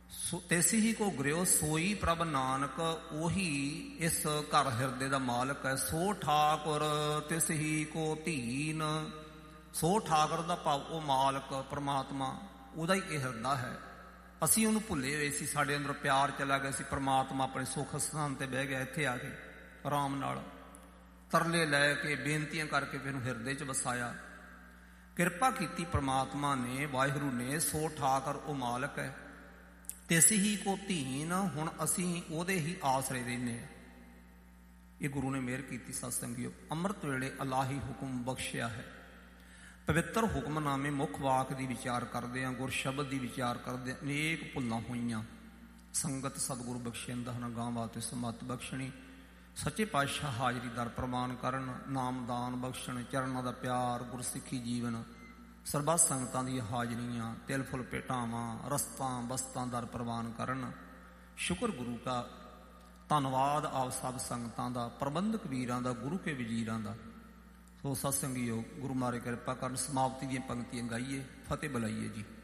ਤੈਸੀ ਹੀ ਕੋ ਗ੍ਰਿਓ ਸੋਈ ਪ੍ਰਭ ਨਾਨਕ, ਉਹੀ ਇਸ ਘਰ ਹਿਰਦੇ ਦਾ ਮਾਲਕ ਹੈ। ਸੋ ਠਾਕੁਰ ਤਿਸ ਹੀ ਕੋ ਧੀਨ, ਸੋ ਠਾਕੁਰ ਦਾ ਭਾਵ ਉਹ ਮਾਲਕ ਪਰਮਾਤਮਾ, ਉਹਦਾ ਹੀ ਇਹ ਹਿਰਦਾ ਹੈ। ਅਸੀਂ ਉਹਨੂੰ ਭੁੱਲੇ ਹੋਏ ਸੀ, ਸਾਡੇ ਅੰਦਰ ਪਿਆਰ ਚਲਾ ਗਿਆ ਸੀ। ਪਰਮਾਤਮਾ ਆਪਣੇ ਸੁੱਖ ਸਥਾਨ ਤੇ ਬਹਿ ਗਿਆ, ਇੱਥੇ ਆ ਕੇ ਆਰਾਮ ਨਾਲ ਤਰਲੇ ਲੈ ਕੇ ਬੇਨਤੀਆਂ ਕਰਕੇ ਫਿਰ ਹਿਰਦੇ 'ਚ ਵਸਾਇਆ। ਕਿਰਪਾ ਕੀਤੀ ਪਰਮਾਤਮਾ ਨੇ, ਵਾਹਿਗੁਰੂ ਨੇ। ਸੋ ਠਾਕੁਰ ਉਹ ਮਾਲਕ ਹੈ, ਤਿਸ ਹੀ ਕੋ ਧੀਨ, ਹੁਣ ਅਸੀਂ ਉਹਦੇ ਹੀ ਆਸਰੇ ਰਹਿੰਦੇ ਹਾਂ। ਇਹ ਗੁਰੂ ਨੇ ਮਿਹਰ ਕੀਤੀ ਸਤ ਸੰਗਿਓ। ਅੰਮ੍ਰਿਤ ਵੇਲੇ ਅਲਾਹੀ ਹੁਕਮ ਬਖਸ਼ਿਆ ਹੈ। ਪਵਿੱਤਰ ਹੁਕਮਨਾਮੇ ਮੁੱਖ ਵਾਕ ਦੀ ਵਿਚਾਰ ਕਰਦੇ ਹਾਂ, ਗੁਰ ਸ਼ਬਦ ਦੀ ਵਿਚਾਰ ਕਰਦੇ ਹਾਂ। ਅਨੇਕ ਭੁੱਲਾਂ ਹੋਈਆਂ, ਸੰਗਤ ਸਤਿਗੁਰੂ ਬਖਸ਼ਿੰਦਾ ਹਨ, ਗਾਂ ਵਾਸਤੇ ਸਮੱਤ ਬਖਸ਼ਣੀ। ਸੱਚੇ ਪਾਤਸ਼ਾਹ ਹਾਜ਼ਰੀ ਦਰ ਪ੍ਰਵਾਨ ਕਰਨ, ਨਾਮਦਾਨ ਬਖਸ਼ਣ, ਚਰਨਾਂ ਦਾ ਪਿਆਰ, ਗੁਰਸਿੱਖੀ ਜੀਵਨ, ਸਰਬੱਤ ਸੰਗਤਾਂ ਦੀਆਂ ਹਾਜ਼ਰੀਆਂ, ਤਿਲ ਫੁੱਲ ਭੇਟਾਵਾਂ, ਰਸਤਾਂ ਬਸਤਾਂ ਦਰ ਪ੍ਰਵਾਨ ਕਰਨ। ਸ਼ੁਕਰ ਗੁਰੂ ਦਾ, ਧੰਨਵਾਦ ਆਪ ਸਭ ਸੰਗਤਾਂ ਦਾ, ਪ੍ਰਬੰਧਕ ਵੀਰਾਂ ਦਾ, ਗੁਰੂ ਕੇ ਵਜ਼ੀਰਾਂ ਦਾ। ਸੋ ਸਤਸੰਗੀਓ, ਗੁਰੂ ਮਾਰੇ ਕਿਰਪਾ ਕਰਨ। ਸਮਾਪਤੀ ਦੀਆਂ ਪੰਕਤੀਆਂ ਗਾਈਏ, ਫਤਿਹ ਬੁਲਾਈਏ ਜੀ।